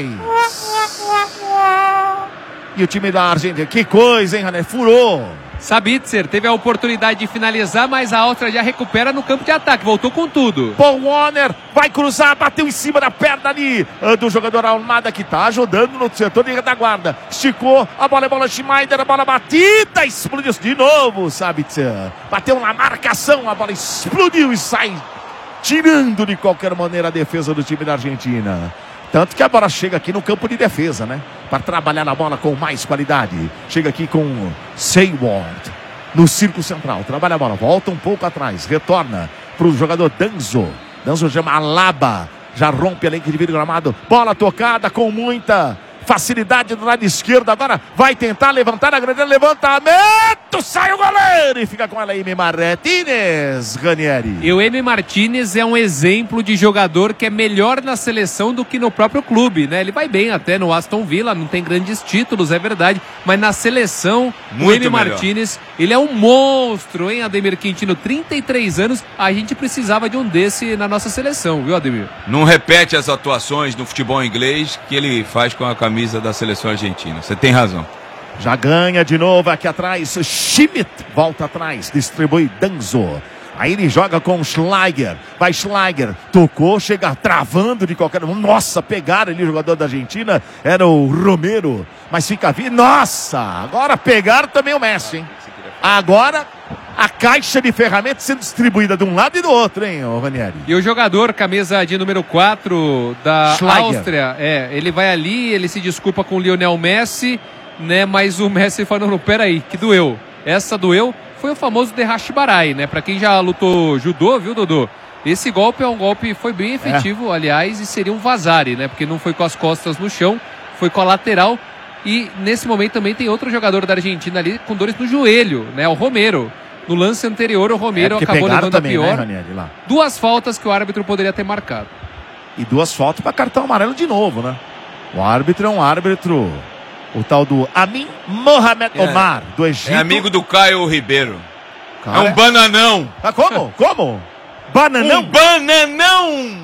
E o time da Argentina, que coisa, hein, Rané? Furou. Sabitzer teve a oportunidade de finalizar, mas a Áustria já recupera no campo de ataque, voltou com tudo. Paul Warner vai cruzar, bateu em cima da perna ali do jogador Almada, que está ajudando no setor de retaguarda. Esticou, a bola é bola Schneider, a bola batida, explodiu de novo, Sabitzer. Bateu na marcação, a bola explodiu e sai tirando de qualquer maneira a defesa do time da Argentina. Tanto que a bola chega aqui no campo de defesa, né? Para trabalhar na bola com mais qualidade. Chega aqui com Seiwald no círculo central. Trabalha a bola, volta um pouco atrás. Retorna para o jogador Danzo. Danzo chama Alaba. Já rompe a linha de vidro gramado. Bola tocada com muita facilidade do lado esquerdo. Agora vai tentar levantar a grande levantamento. Sai o goleiro e fica com ela aí, Emi Martínez, Ranieri. E o Emi Martínez é um exemplo de jogador que é melhor na seleção do que no próprio clube, né? Ele vai bem até no Aston Villa, não tem grandes títulos, é verdade, mas na seleção, muito o Emi melhor. Martínez, ele é um monstro, hein, Ademir Quintino? trinta e três anos, a gente precisava de um desse na nossa seleção, viu, Ademir? Não repete as atuações no futebol inglês que ele faz com a camisa da seleção argentina. Você tem razão. Já ganha de novo aqui atrás. Schmidt volta atrás, distribui Danzo. Aí ele joga com Schlager. Vai Schlager, tocou, chega travando de qualquer... Nossa, pegaram ali o jogador da Argentina. Era o Romero. Mas fica vivo. Nossa, agora pegaram também o Messi, hein? Agora a caixa de ferramentas sendo distribuída de um lado e do outro, hein, ô Ranieri? E o jogador, camisa de número quatro da Schlager. Áustria, é, ele vai ali, ele se desculpa com o Lionel Messi, né? Mas o Messi falando, peraí, que doeu. Essa doeu foi o famoso Derrache Barai, né? Pra quem já lutou judô, viu, Dodô? Esse golpe é um golpe, foi bem efetivo, é. aliás, e seria um vazare, né? Porque não foi com as costas no chão, foi com a lateral. E nesse momento também tem outro jogador da Argentina ali com dores no joelho, né? O Romero. No lance anterior, o Romero é acabou levando também, a pior. Né, Ranieri, lá. Duas faltas que o árbitro poderia ter marcado. E duas faltas para cartão amarelo de novo, né? O árbitro é um árbitro, o tal do Amin Mohamed É. Omar, do Egito. É amigo do Caio Ribeiro. Cara, é um bananão. Ah, como? Como? Bananão? Um bananão!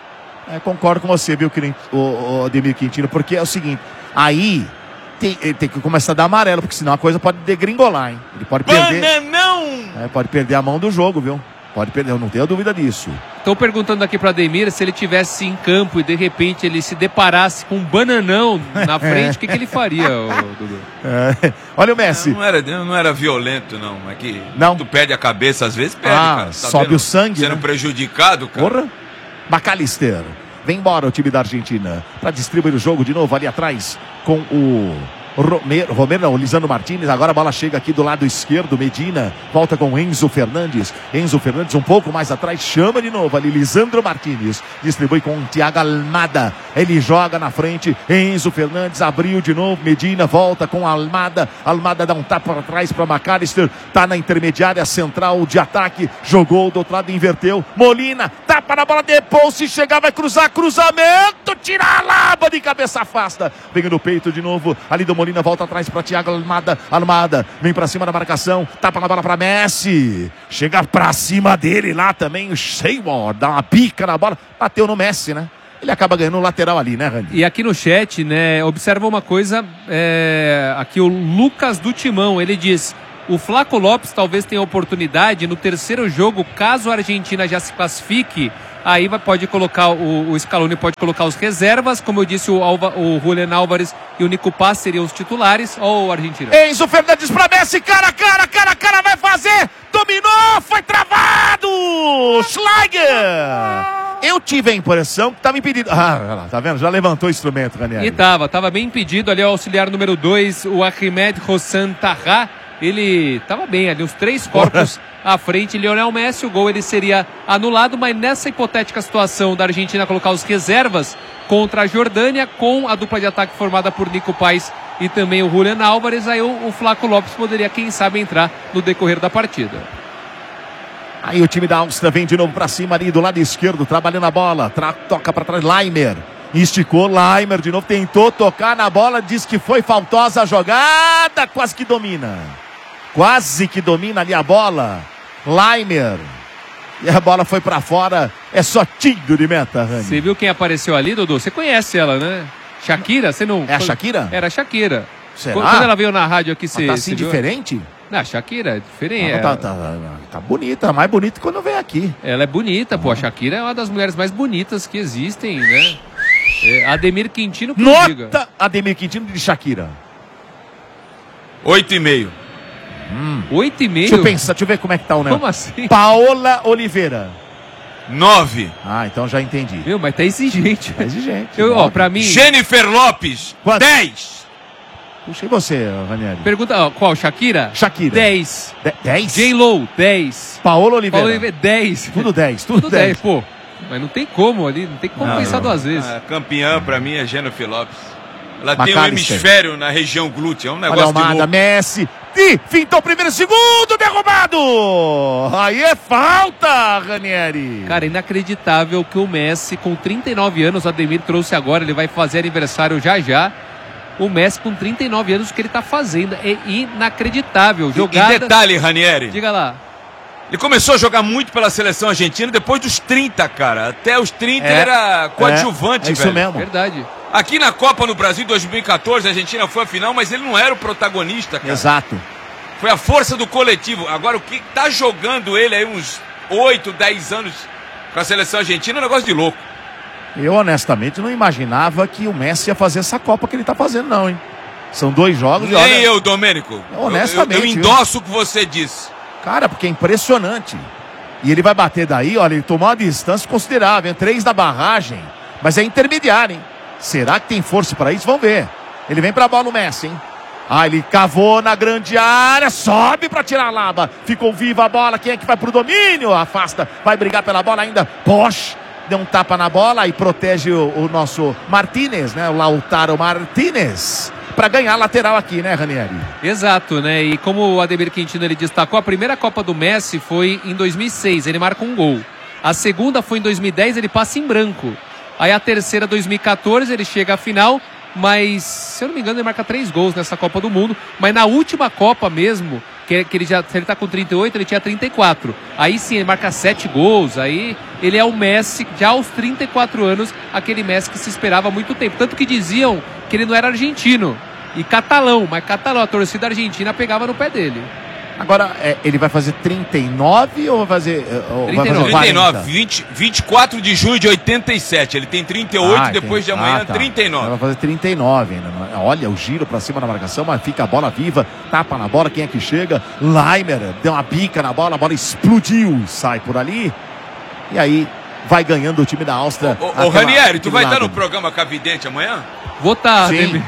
É, concordo com você, viu, o, o Ademir Quintino, porque é o seguinte, aí tem, ele tem que começar a dar amarelo, porque senão a coisa pode degringolar, hein? Ele pode perder. Bananão! É, pode perder a mão do jogo, viu? Pode perder, eu não tenho dúvida disso. Estou perguntando aqui para Ademir se ele tivesse em campo e de repente ele se deparasse com um bananão na frente, o que, que ele faria, ô, Dudu? É, olha o Messi. Não, não, era, não era violento, não. É que Não. tu perde a cabeça, às vezes perde, Ah, cara. Tá sobe vendo? o sangue, Sendo né? prejudicado, cara. Porra. McAllister. Vem embora o time da Argentina para distribuir o jogo de novo ali atrás com o Romero, Romero não, o Lisandro Martínez. Agora a bola chega aqui do lado esquerdo. Medina volta com Enzo Fernandes. Enzo Fernandes um pouco mais atrás, chama de novo ali Lisandro Martínez. Distribui com o Thiago Almada. Ele joga na frente. Enzo Fernandes abriu de novo. Medina volta com Almada. Almada dá um tapa para trás para McAllister. Tá na intermediária central de ataque. Jogou do outro lado, inverteu. Molina tapa na bola, depois se chegar vai cruzar, cruzamento, tira a Laba de cabeça, afasta. Vem no peito de novo, ali do Molina, volta atrás para Thiago Almada, Almada, vem para cima da marcação, tapa na bola para Messi. Chega para cima dele lá também, o Seymour, dá uma pica na bola, bateu no Messi, né? Ele acaba ganhando o lateral ali, né, Rani? E aqui no chat, né, observa uma coisa, é, aqui o Lucas do Timão, ele diz: o Flaco Lopes talvez tenha oportunidade no terceiro jogo, caso a Argentina já se classifique, aí vai, pode colocar, o, o Scaloni pode colocar os reservas, como eu disse, o, Alva, o Julián Álvares e o Nico Paz seriam os titulares, ou o Argentina? Enzo Fernandes pra Messi, cara, cara, cara, cara, vai fazer, dominou, foi travado, Schleicher! Eu tive a impressão que estava impedido. Ah, tá vendo? Já levantou o instrumento, Ranieri. E tava, tava bem impedido ali o auxiliar número dois, o Ahmed Hossan Taha. Ele tava bem ali, os três corpos à frente. Lionel Messi, o gol ele seria anulado, mas nessa hipotética situação da Argentina colocar os reservas contra a Jordânia, com a dupla de ataque formada por Nico Paz e também o Julián Álvares, aí o, o Flaco Lopes poderia, quem sabe, entrar no decorrer da partida. Aí o time da Áustria vem de novo pra cima ali do lado esquerdo, trabalhando a bola, tra toca pra trás, Laimer, esticou, Laimer de novo, tentou tocar na bola, diz que foi faltosa a jogada, quase que domina, quase que domina ali a bola, Laimer, e a bola foi pra fora, é só tiro de meta, Rani. Você viu quem apareceu ali, Dudu? Você conhece ela, né? Shakira, você não... É a Shakira? Era a Shakira. Será? Quando ela veio na rádio aqui, você... Tá assim diferente? Não, a Shakira é diferente. Ah, tá, tá, tá bonita, mais bonita quando vem aqui. Ela é bonita, pô. A Shakira é uma das mulheres mais bonitas que existem, né? É, Ademir Quintino que Nota diga. Ademir Quintino de Shakira. Oito e meio. Hum. Oito e meio? Deixa eu pensar, deixa eu ver como é que tá o negócio. Como assim? Paola Oliveira. Nove. Ah, então já entendi. Meu, mas tá exigente. Tá exigente. Eu, ó, pra mim... Jennifer Lopes. Quanto? Dez. Puxa, e você, Ranieri? Pergunta, ó, qual? Shakira? Shakira. Dez. De dez? J-Lo, dez. Paola Oliveira. Paola Oliveira, dez. Tudo dez, tudo, Tudo dez. dez, pô. Mas não tem como ali, não tem como Não, pensar não. duas vezes. A campeã pra mim é Jennifer Lopes. Ela tem um McAllister. hemisfério na região glútea, é um Olha negócio a Almada, de louco. Messi. E fintou o primeiro, segundo, derrubado. Aí é falta, Ranieri. Cara, inacreditável que o Messi, com trinta e nove anos, o Ademir trouxe agora, ele vai fazer aniversário já já. O Messi com trinta e nove anos, o que ele tá fazendo é inacreditável. Jogada... E detalhe, Ranieri. Diga lá. Ele começou a jogar muito pela seleção argentina depois dos trinta, cara. Até os trinta É, ele era coadjuvante, é, é isso velho. mesmo. Verdade. Aqui na Copa no Brasil dois mil e quatorze, a Argentina foi à final, mas ele não era o protagonista, cara. Exato. Foi a força do coletivo. Agora, o que tá jogando ele aí uns oito, dez anos com a seleção argentina é um negócio de louco. Eu, honestamente, não imaginava que o Messi ia fazer essa Copa que ele tá fazendo, não, hein? São dois jogos e Nem olha... eu, Domênico. Honestamente, Eu, eu, eu endosso o que você disse. Cara, porque é impressionante. E ele vai bater daí, olha, ele tomou uma distância considerável, hein? Três da barragem, mas é intermediário, hein? Será que tem força para isso? Vamos ver. Ele vem pra bola o Messi, hein? Ah, ele cavou na grande área, sobe para tirar a Laba. Ficou viva a bola, quem é que vai pro domínio? Afasta, vai brigar pela bola ainda. Posh, deu um tapa na bola e protege o, o nosso Martínez, né? O Lautaro Martínez. Para ganhar a lateral aqui, né, Ranieri? Exato, né? E como o Ademir Quintino ele destacou, a primeira Copa do Messi foi em dois mil e seis, ele marca um gol. A segunda foi em dois mil e dez, ele passa em branco. Aí a terceira, dois mil e quatorze, ele chega à final, mas, se eu não me engano, ele marca três gols nessa Copa do Mundo. Mas na última Copa mesmo, que, que ele já, se ele tá com trinta e oito, ele tinha trinta e quatro. Aí sim, ele marca sete gols, aí ele é o Messi, já aos trinta e quatro anos, aquele Messi que se esperava há muito tempo. Tanto que diziam que ele não era argentino e catalão, mas catalão, a torcida argentina pegava no pé dele. Agora, é, ele vai fazer trinta e nove ou vai fazer... Ou trinta e nove. vai fazer trinta e nove, quarenta? vinte, vinte e quatro de junho de oitenta e sete. Ele tem trinta e oito, Ah, depois tem- de amanhã ah, tá. trinta e nove. Vai fazer trinta e nove ainda. não é? Olha o giro pra cima da marcação, mas fica a bola viva, tapa na bola, quem é que chega? Laimer deu uma pica na bola, a bola explodiu, sai por ali. E aí vai ganhando o time da Áustria. Ô, ô Aquela- Ranieri, tu vai aquele estar no lado. programa com a Vidente amanhã? Vou tá, Sim. Ademir.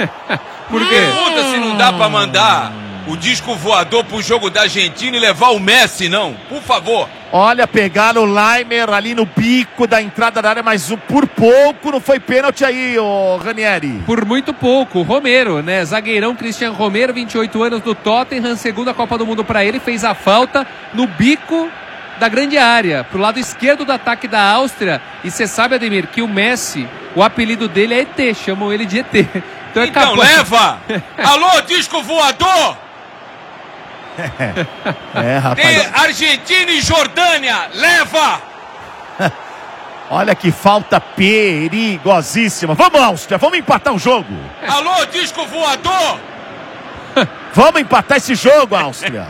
Por quê? Pergunta se não dá pra mandar o disco voador pro jogo da Argentina e levar o Messi, não. Por favor. Olha, pegaram o Laimer ali no bico da entrada da área, mas o- por pouco não foi pênalti aí, ô Ranieri. Por muito pouco, Romero, né? Zagueirão Cristian Romero, vinte e oito anos do Tottenham, segunda Copa do Mundo pra ele, fez a falta no bico da grande área, pro lado esquerdo do ataque da Áustria. E você sabe, Ademir, que o Messi, o apelido dele é E T, chamam ele de E T. Então, é então capaz... leva! Alô, disco voador! É, é rapaz. Tem Argentina e Jordânia, leva! Olha que falta perigosíssima. Vamos, Áustria, vamos empatar o jogo. Alô, disco voador! Vamos empatar esse jogo, Áustria.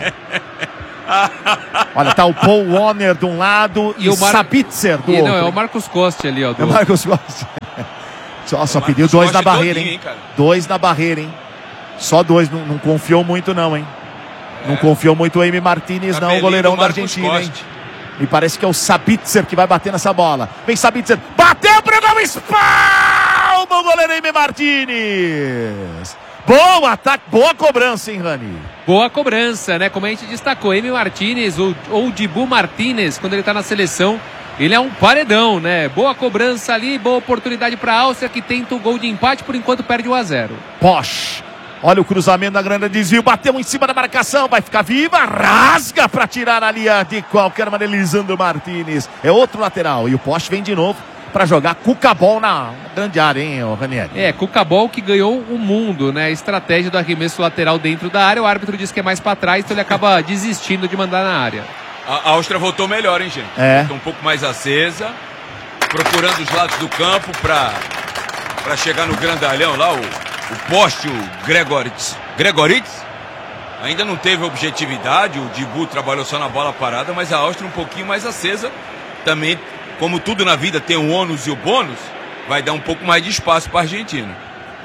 Olha, tá o Paul Warner de um lado e, e o Mar... Sabitzer do e, outro. Não, é o Marcos Costa ali, ó. Do... É o Marcos Costa. Só, só pediu dois na barreira, hein? hein dois na barreira, hein? Só dois, não, não confiou muito não, hein? É. Não confiou muito o Amy Martinez, não, o goleirão da Argentina, Costa. hein? Me parece que é o Sabitzer que vai bater nessa bola. Vem Sabitzer, bateu, pegou o espalma o goleiro Amy Martinez. Bom ataque, boa cobrança, hein, Rani? Boa cobrança, né? Como a gente destacou, Amy Martinez ou, ou Dibu Martinez, quando ele tá na seleção, ele é um paredão, né? Boa cobrança ali, boa oportunidade para a Áustria, que tenta o gol de empate, por enquanto perde um a zero. Posch, olha o cruzamento da grande desvio, bateu em cima da marcação, vai ficar viva, rasga para tirar ali de qualquer maneira, Lisandro Martinez. É outro lateral, e o Posch vem de novo para jogar Cucabol na grande área, hein, Ranieri? É, Cucabol que ganhou o mundo, né? Estratégia do arremesso lateral dentro da área, o árbitro diz que é mais para trás, então ele acaba desistindo de mandar na área. A Áustria voltou melhor, hein, gente? É. Voltou um pouco mais acesa, procurando os lados do campo para para chegar no grandalhão lá, o, o poste, o Gregoritz. Gregoritz ainda não teve objetividade, o Dibu trabalhou só na bola parada, mas a Áustria um pouquinho mais acesa. Também, como tudo na vida tem o ônus e o bônus, vai dar um pouco mais de espaço para a Argentina.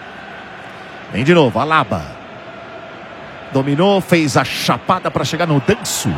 Vem de novo, Alaba. Dominou, fez a chapada para chegar no Danço.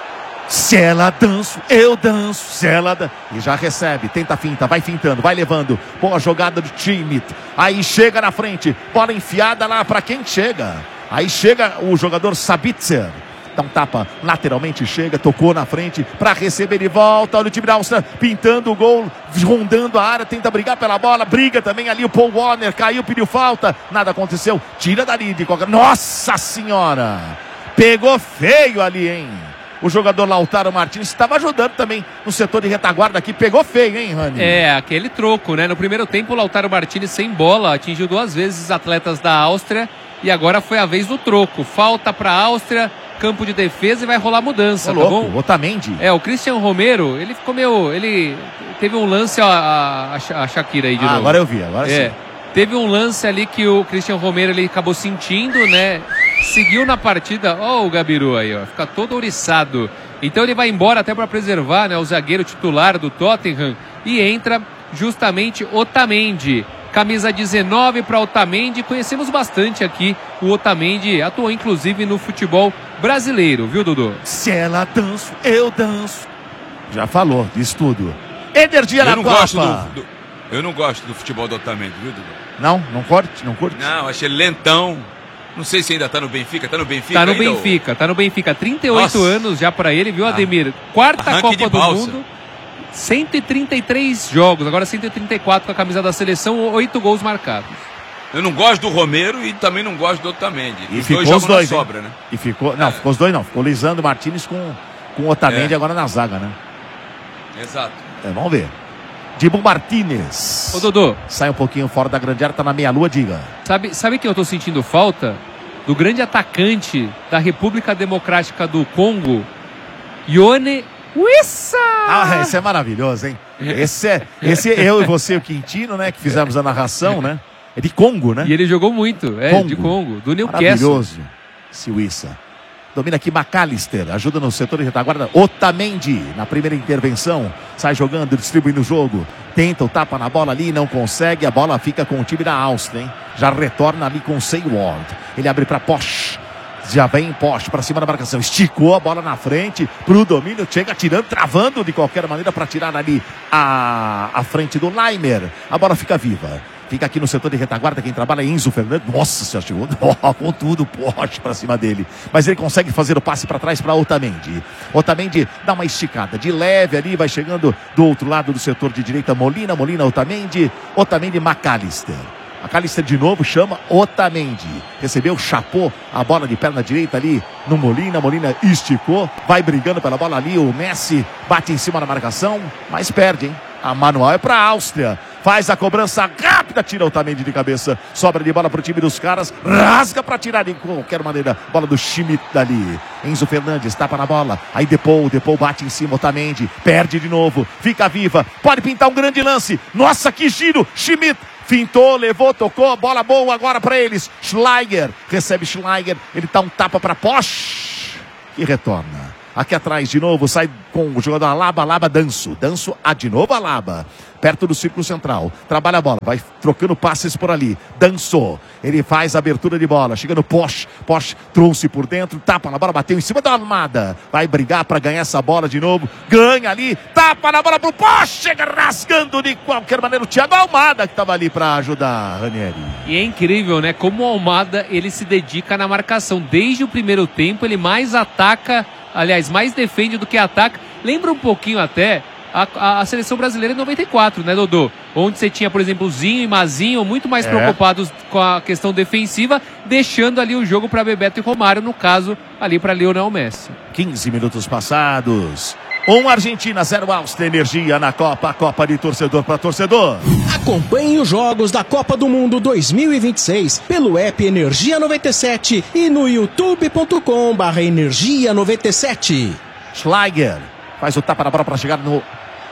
Se ela danço, eu danço. Se ela dan... E já recebe, tenta a finta, vai fintando, vai levando. Boa jogada do Schmidt. Aí chega na frente, bola enfiada lá para quem chega. Aí chega o jogador Sabitzer. Dá um tapa lateralmente, chega, tocou na frente para receber de volta. Olha o time da Áustria pintando o gol, rondando a área, tenta brigar pela bola, briga também ali o Paul Warner, caiu, pediu falta, nada aconteceu, tira dali de qualquer... Nossa senhora! Pegou feio ali, hein? O jogador Lautaro Martins estava ajudando também no setor de retaguarda aqui, pegou feio, hein, Rani? É, aquele troco, né? No primeiro tempo o Lautaro Martins sem bola, atingiu duas vezes os atletas da Áustria e agora foi a vez do troco. Falta para a Áustria, campo de defesa e vai rolar mudança, Ô, tá louco, bom? Otamendi. É, o Christian Romero, ele ficou meio... Ele teve um lance, ó, a, a Shakira aí de ah, novo. Agora eu vi, agora é, sim. Teve um lance ali que o Christian Romero ele acabou sentindo, né? Seguiu na partida, ó o Gabiru aí, ó, fica todo ouriçado. Então ele vai embora até para preservar, né, o zagueiro titular do Tottenham e entra justamente Otamendi. Camisa dezenove para Otamendi, conhecemos bastante aqui o Otamendi, atuou inclusive no futebol brasileiro, viu, Dudu? Se ela danço, eu danço. Já falou disso tudo. Energia eu na não Copa. Gosto do, do, eu não gosto do futebol do Otamendi, viu, Dudu? Não? Não curte? Não curte? Não, achei lentão. Não sei se ainda tá no Benfica. Tá no Benfica Tá no ainda, Benfica, ou... tá no Benfica. trinta e oito Nossa. Anos já pra ele, viu, Ademir? Quarta Arranque Copa do balsa. Mundo. cento e trinta e três jogos, agora cento e trinta e quatro com a camisa da seleção, oito gols marcados. Eu não gosto do Romero e também não gosto do Otamendi. E os ficou dois os dois, na sobra, né? E ficou, não, é. ficou os dois não. Ficou o Lisandro Martinez com, com o Otamendi é. agora na zaga, né? Exato. É, vamos ver. Dibu Martinez. Ô, Dodô. Sai um pouquinho fora da grande área, tá na meia-lua, diga. Sabe, sabe que eu tô sentindo falta? Do grande atacante da República Democrática do Congo, Yone Wissa! Ah, esse é maravilhoso, hein? Esse é, esse é eu e você, o Quintino, né? Que fizemos a narração, né? É de Congo, né? E ele jogou muito, é, Congo. de Congo, do Newcastle. Maravilhoso, esse Wissa. Domina aqui McAllister, ajuda no setor de retaguarda. Otamendi, na primeira intervenção, sai jogando, distribuindo o jogo. Tenta o tapa na bola ali, não consegue. A bola fica com o time da Áustria, hein? Já retorna ali com o Seiward. Ele abre para Posch. Já vem Posch para cima da marcação. Esticou a bola na frente pro domínio. Chega tirando, travando de qualquer maneira para tirar ali a, a frente do Leimer. A bola fica viva. Fica aqui no setor de retaguarda, quem trabalha é Enzo Fernandes. Nossa senhora, chegou oh, com tudo, Posch para cima dele. Mas ele consegue fazer o passe para trás para Otamendi. Otamendi dá uma esticada de leve ali, vai chegando do outro lado do setor de direita, Molina, Molina, Otamendi. Otamendi, McAllister. McAllister de novo, chama Otamendi. Recebeu, chapou a bola de perna direita ali no Molina. Molina esticou, vai brigando pela bola ali. O Messi bate em cima da marcação, mas perde, hein? A manual é para a Áustria. Faz a cobrança rápida, tira o Otamendi de cabeça. Sobra de bola para o time dos caras. Rasga para tirar de qualquer maneira. Bola do Schmidt dali. Enzo Fernandes tapa na bola. Aí Depou, Depou bate em cima. Otamendi perde de novo. Fica viva. Pode pintar um grande lance. Nossa, que giro. Schmidt fintou, levou, tocou. Bola boa agora para eles. Schleicher. Recebe Schleicher. Ele dá um tapa para Posch. E retorna. Aqui atrás de novo, sai com o jogador Alaba, Alaba, Danso. Danso, a de novo Alaba. Perto do círculo central. Trabalha a bola, vai trocando passes por ali. Danso, ele faz a abertura de bola. Chega no Posch. Posch trouxe por dentro, tapa na bola, bateu em cima da Almada. Vai brigar para ganhar essa bola de novo. Ganha ali, tapa na bola pro Posch. Chega rasgando de qualquer maneira o Thiago Almada, que estava ali para ajudar Ranieri. E é incrível, né? Como o Almada, ele se dedica na marcação. Desde o primeiro tempo, ele mais ataca... Aliás, mais defende do que ataca. Lembra um pouquinho até a, a, a seleção brasileira em noventa e quatro, né, Dodô? Onde você tinha, por exemplo, o Zinho e Mazinho muito mais é. preocupados com a questão defensiva, deixando ali o jogo para Bebeto e Romário, no caso, ali para Lionel Messi. quinze minutos passados. Um Argentina, zero Áustria. Energia na Copa, a Copa de torcedor para torcedor. Acompanhe os jogos da Copa do Mundo dois mil e vinte e seis pelo app Energia noventa e sete e no youtube ponto com barra Energia noventa e sete. Schleicher faz o tapa na bola para chegar no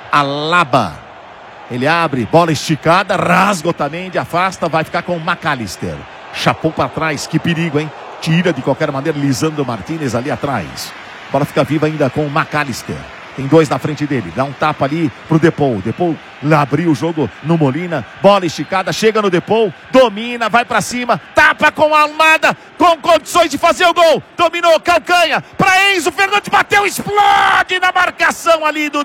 Alaba. Ele abre, bola esticada, rasga Otamendi, afasta, vai ficar com o McAllister. Chapou para trás, que perigo, hein? Tira de qualquer maneira, Lisandro Martinez ali atrás. Bola fica viva ainda com o McAllister. Tem dois na frente dele. Dá um tapa ali pro Depou. Depou abriu o jogo no Molina. Bola esticada. Chega no Depou. Domina. Vai pra cima. Tapa com a Almada. Com condições de fazer o gol. Dominou. Calcanha. Pra Enzo Fernandes. Bateu. Explode na marcação ali do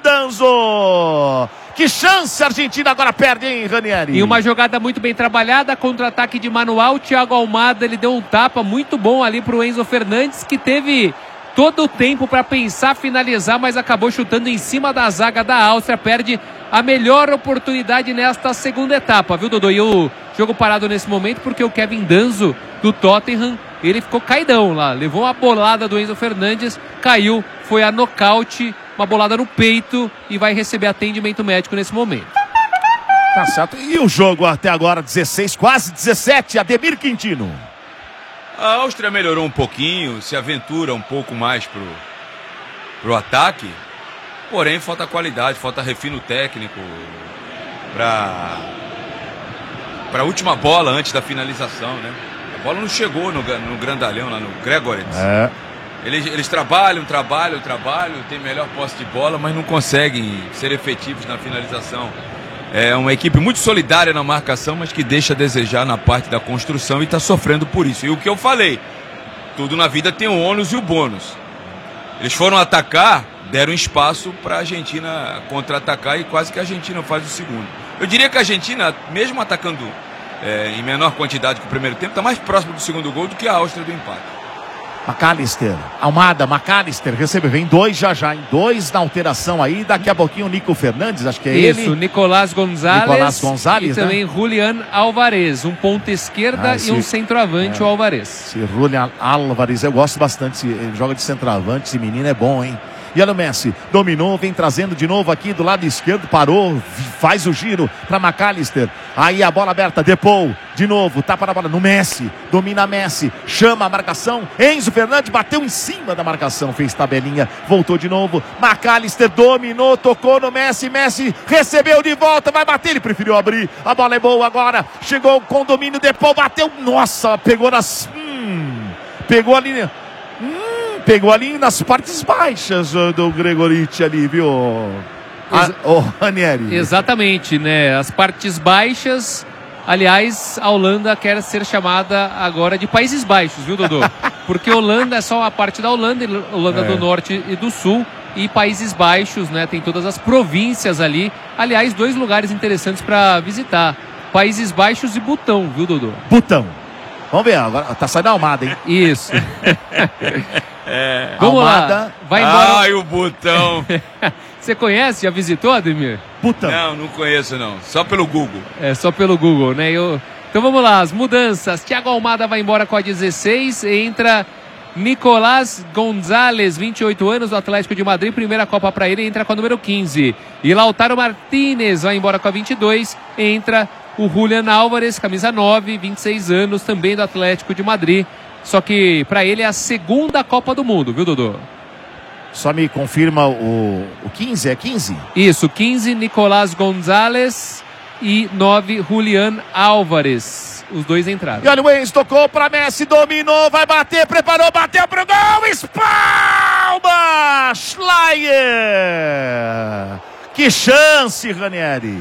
Danzo. Que chance a Argentina agora perde, hein, Ranieri? E uma jogada muito bem trabalhada. Contra-ataque de manual. Thiago Almada. Ele deu um tapa muito bom ali pro Enzo Fernandes, que teve... todo o tempo para pensar, finalizar, mas acabou chutando em cima da zaga da Áustria. Perde a melhor oportunidade nesta segunda etapa, viu, Dodô? E o jogo parado nesse momento porque o Kevin Danso, do Tottenham, ele ficou caidão lá. Levou uma bolada do Enzo Fernandes, caiu, foi a nocaute, uma bolada no peito e vai receber atendimento médico nesse momento. Tá certo. E o jogo até agora, dezesseis, quase dezessete, Ademir Quintino. A Áustria melhorou um pouquinho, se aventura um pouco mais pro, pro ataque, porém falta qualidade, falta refino técnico para para a última bola antes da finalização, né? A bola não chegou no, no grandalhão, lá no Gregoritz. É. Eles, eles trabalham, trabalham, trabalham, tem melhor posse de bola, mas não conseguem ser efetivos na finalização. É uma equipe muito solidária na marcação, mas que deixa a desejar na parte da construção e está sofrendo por isso. E o que eu falei, tudo na vida tem o ônus e o bônus. Eles foram atacar, deram espaço para a Argentina contra-atacar e quase que a Argentina faz o segundo. Eu diria que a Argentina, mesmo atacando é, em menor quantidade que o primeiro tempo, está mais próximo do segundo gol do que a Áustria do empate. McAllister, Almada, McAllister, recebe, vem dois já já, em dois na alteração aí, daqui a pouquinho o Nico Fernandes, acho que é Isso, ele. Isso, Nicolás Gonzalez, Nicolás Gonzalez, e também né? Julián Álvarez, um ponta esquerda ah, esse, e um centroavante, é, o Álvarez. Esse Julián Álvarez, eu gosto bastante, ele joga de centroavante, esse menino é bom, hein? E olha o Messi, dominou, vem trazendo de novo aqui do lado esquerdo, parou, faz o giro para McAllister. Aí a bola aberta, Depou, de novo, tapa na bola no Messi, domina Messi, chama a marcação, Enzo Fernandes bateu em cima da marcação, fez tabelinha, voltou de novo, McAllister dominou, tocou no Messi, Messi recebeu de volta, vai bater, ele preferiu abrir, a bola é boa agora, chegou com domínio, Depou bateu, nossa, pegou nas... Hum, pegou ali... Hum, Pegou ali nas partes baixas do Gregoritz ali, viu? Exa o Ranieri. Exatamente, né? As partes baixas. Aliás, a Holanda quer ser chamada agora de Países Baixos, viu, Dodô? Porque Holanda é só a parte da Holanda, Holanda é. do Norte e do Sul. E Países Baixos, né? Tem todas as províncias ali. Aliás, dois lugares interessantes para visitar. Países Baixos e Butão, viu, Dodô? Butão. Vamos ver, agora tá saindo a Almada, hein? Isso. É. Vamos Almada. lá. Vai embora. Ai, o Butão. Você conhece? Já visitou, Ademir? Butão. Não, não conheço não. Só pelo Google. É, só pelo Google, né? Eu, Então vamos lá, as mudanças. Thiago Almada vai embora com a dezesseis, entra Nicolás Gonzalez, vinte e oito anos, do Atlético de Madrid, primeira Copa para ele, entra com a número quinze. E Lautaro Martínez vai embora com a vinte e dois, entra o Julián Álvares, camisa nove, vinte e seis anos, também do Atlético de Madrid. Só que para ele é a segunda Copa do Mundo, viu, Dodô? Só me confirma o, o quinze, é quinze? Isso, quinze, Nicolás Gonzalez e nove, Julián Álvares. Os dois entraram. E olha o ex, tocou para Messi, dominou, vai bater, preparou, bateu pro gol, espalma! Schleier! Que chance, Ranieri!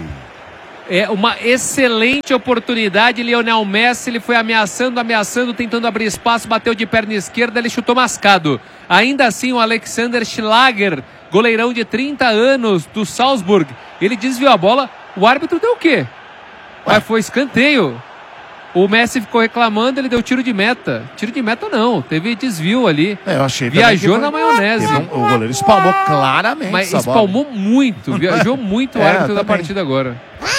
É uma excelente oportunidade. Lionel Messi, ele foi ameaçando, ameaçando, tentando abrir espaço, bateu de perna esquerda, ele chutou mascado. Ainda assim, o Alexander Schlager, goleirão de trinta anos do Salzburg, ele desviou a bola. O árbitro deu o quê? Mas foi escanteio. O Messi ficou reclamando, ele deu tiro de meta. Tiro de meta não, teve desvio ali. É, eu achei Viajou foi... na maionese. Um, o goleiro espalmou claramente. Mas espalmou bola. muito, viajou muito o é, árbitro da partida agora.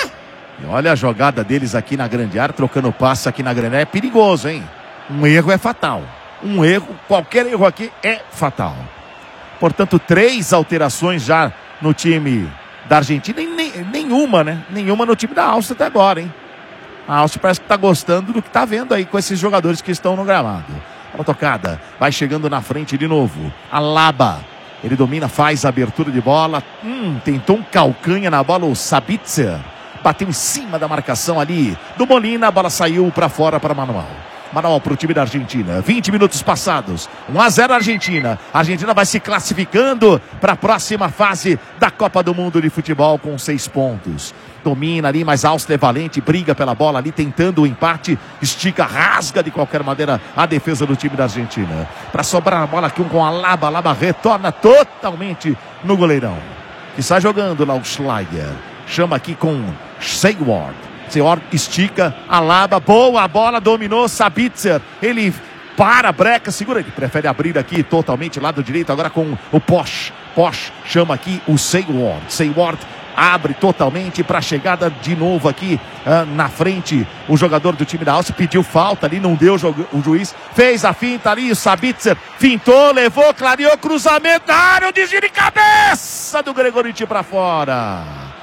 E olha a jogada deles aqui na grande área, trocando passe aqui na grande área. É perigoso, hein? Um erro é fatal. Um erro, qualquer erro aqui é fatal. Portanto, três alterações já no time da Argentina. E nem, nenhuma, né? Nenhuma no time da Áustria até agora, hein? A Áustria parece que está gostando do que está vendo aí com esses jogadores que estão no gramado. Bola tocada, vai chegando na frente de novo. Alaba, ele domina, faz a abertura de bola. Hum, tentou um calcanha na bola, o Sabitzer. Bateu em cima da marcação ali do Molina, a bola saiu para fora para Manuel. Manuel para o time da Argentina. vinte minutos passados. um a zero Argentina. A Argentina vai se classificando para a próxima fase da Copa do Mundo de Futebol com seis pontos. Domina ali, mas a Áustria é valente, briga pela bola ali, tentando o empate, estica, rasga de qualquer maneira a defesa do time da Argentina. Para sobrar a bola aqui com a Alaba, Alaba retorna totalmente no goleirão. Que está jogando lá o Schleier. Chama aqui com Seiward. Seiward estica, Alaba, boa bola, dominou, Sabitzer. Ele para, breca, segura, ele prefere abrir aqui totalmente, lado direito, agora com o Posch. Posch chama aqui o Seiward. Seiward abre totalmente para a chegada de novo aqui uh, na frente. O jogador do time da Áustria pediu falta ali, não deu o juiz. Fez a finta ali, o Sabitzer fintou, levou, clareou, cruzamento na área, o desvio de cabeça do Gregoriti para fora.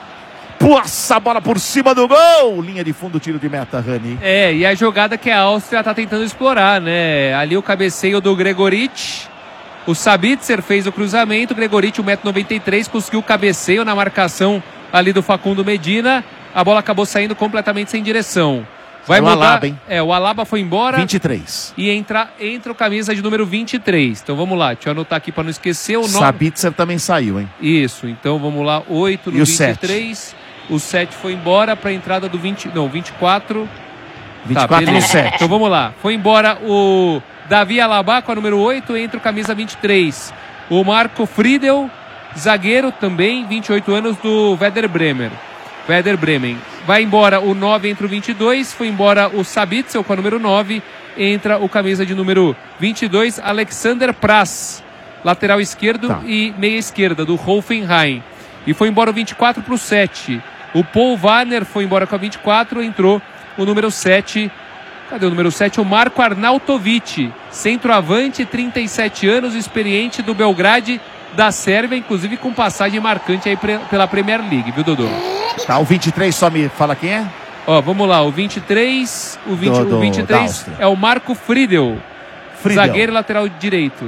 Passa a bola por cima do gol. Linha de fundo, tiro de meta, Rani. É, e a jogada que a Áustria está tentando explorar, né? Ali o cabeceio do Gregoriti. O Sabitzer fez o cruzamento, o Gregoriti, um metro e noventa e três, conseguiu o cabeceio na marcação ali do Facundo Medina. A bola acabou saindo completamente sem direção. Vai o mudar. Alaba, hein? É, o Alaba foi embora. vinte e três. E entra, entra o camisa de número vinte e três. Então vamos lá, deixa eu anotar aqui para não esquecer. O Sabitzer nove... também saiu, hein? Isso, então vamos lá, oito no e vinte e três. O sete foi embora para a entrada do vinte. Não, vinte e quatro. vinte e quatro tá, no sete. Então vamos lá. Foi embora o Davi Alaba com a número oito, entra o camisa vinte e três. O Marco Friedel, zagueiro também, vinte e oito anos, do Werder Bremen. Werder Bremen. Vai embora o nove, entra o vinte e dois. Foi embora o Sabitzer com a número nove. Entra o camisa de número vinte e dois, Alexander Praz. Lateral esquerdo tá. E meia esquerda, do Hoffenheim. E foi embora o vinte e quatro para o sete. O Paul Warner foi embora com a vinte e quatro. Entrou o número sete. Cadê o número sete? O Marco Arnautovic, centroavante, trinta e sete anos, experiente do Belgrade da Sérvia, inclusive com passagem marcante aí pela Premier League, viu, Dodô? Tá, o vinte e três só me fala quem é? Ó, vamos lá, o vinte e três, o, vinte, do, do, o vinte e três é o Marco Friedel, Friedel, zagueiro lateral direito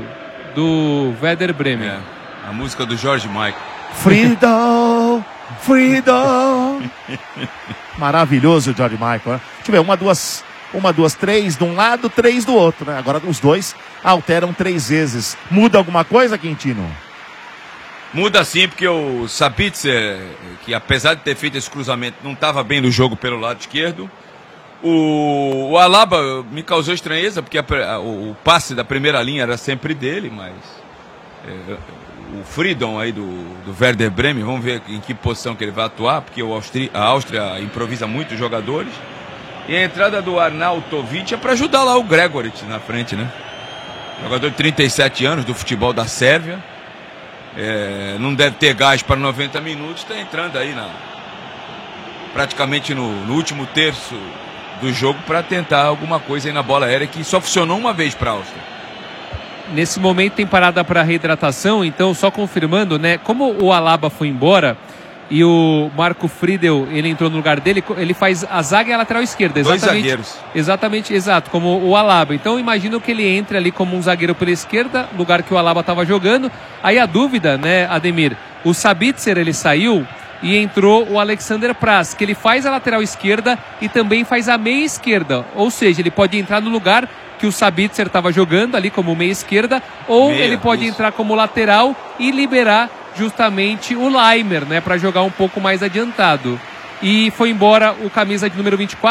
do Werder Bremen. É, a música do George Michael. Friedel, Friedel. Maravilhoso o George Michael, né? Deixa eu ver, uma, duas... Uma, duas, três de um lado, três do outro, né? Agora os dois alteram três vezes. Muda alguma coisa, Quintino? Muda sim, porque o Sabitzer, que apesar de ter feito esse cruzamento, não estava bem no jogo pelo lado esquerdo. O, o Alaba me causou estranheza, porque a, o, o passe da primeira linha era sempre dele, mas é, o Friedel aí do, do Werder Bremen, vamos ver em que posição que ele vai atuar, porque o Austri, a Áustria improvisa muito os jogadores. E a entrada do Arnautovic é para ajudar lá o Gregoriti na frente, né? Jogador de trinta e sete anos do futebol da Sérvia. É, não deve ter gás para noventa minutos. Está entrando aí na, praticamente no, no último terço do jogo para tentar alguma coisa aí na bola aérea, que só funcionou uma vez para a Áustria. Nesse momento tem parada para reidratação, então só confirmando, né? Como o Alaba foi embora e o Marco Friedel, ele entrou no lugar dele, ele faz a zaga e a lateral esquerda. Dois exatamente, zagueiros. Exatamente, exato, como o Alaba. Então imagino que ele entre ali como um zagueiro pela esquerda, lugar que o Alaba estava jogando. Aí a dúvida, né, Ademir? O Sabitzer, ele saiu e entrou o Alexander Praz, que ele faz a lateral esquerda e também faz a meia esquerda. Ou seja, ele pode entrar no lugar que o Sabitzer estava jogando ali como meia esquerda, ou meia, ele pode isso. entrar como lateral e liberar justamente o Laimer, né, para jogar um pouco mais adiantado. E foi embora o camisa de número vinte e quatro.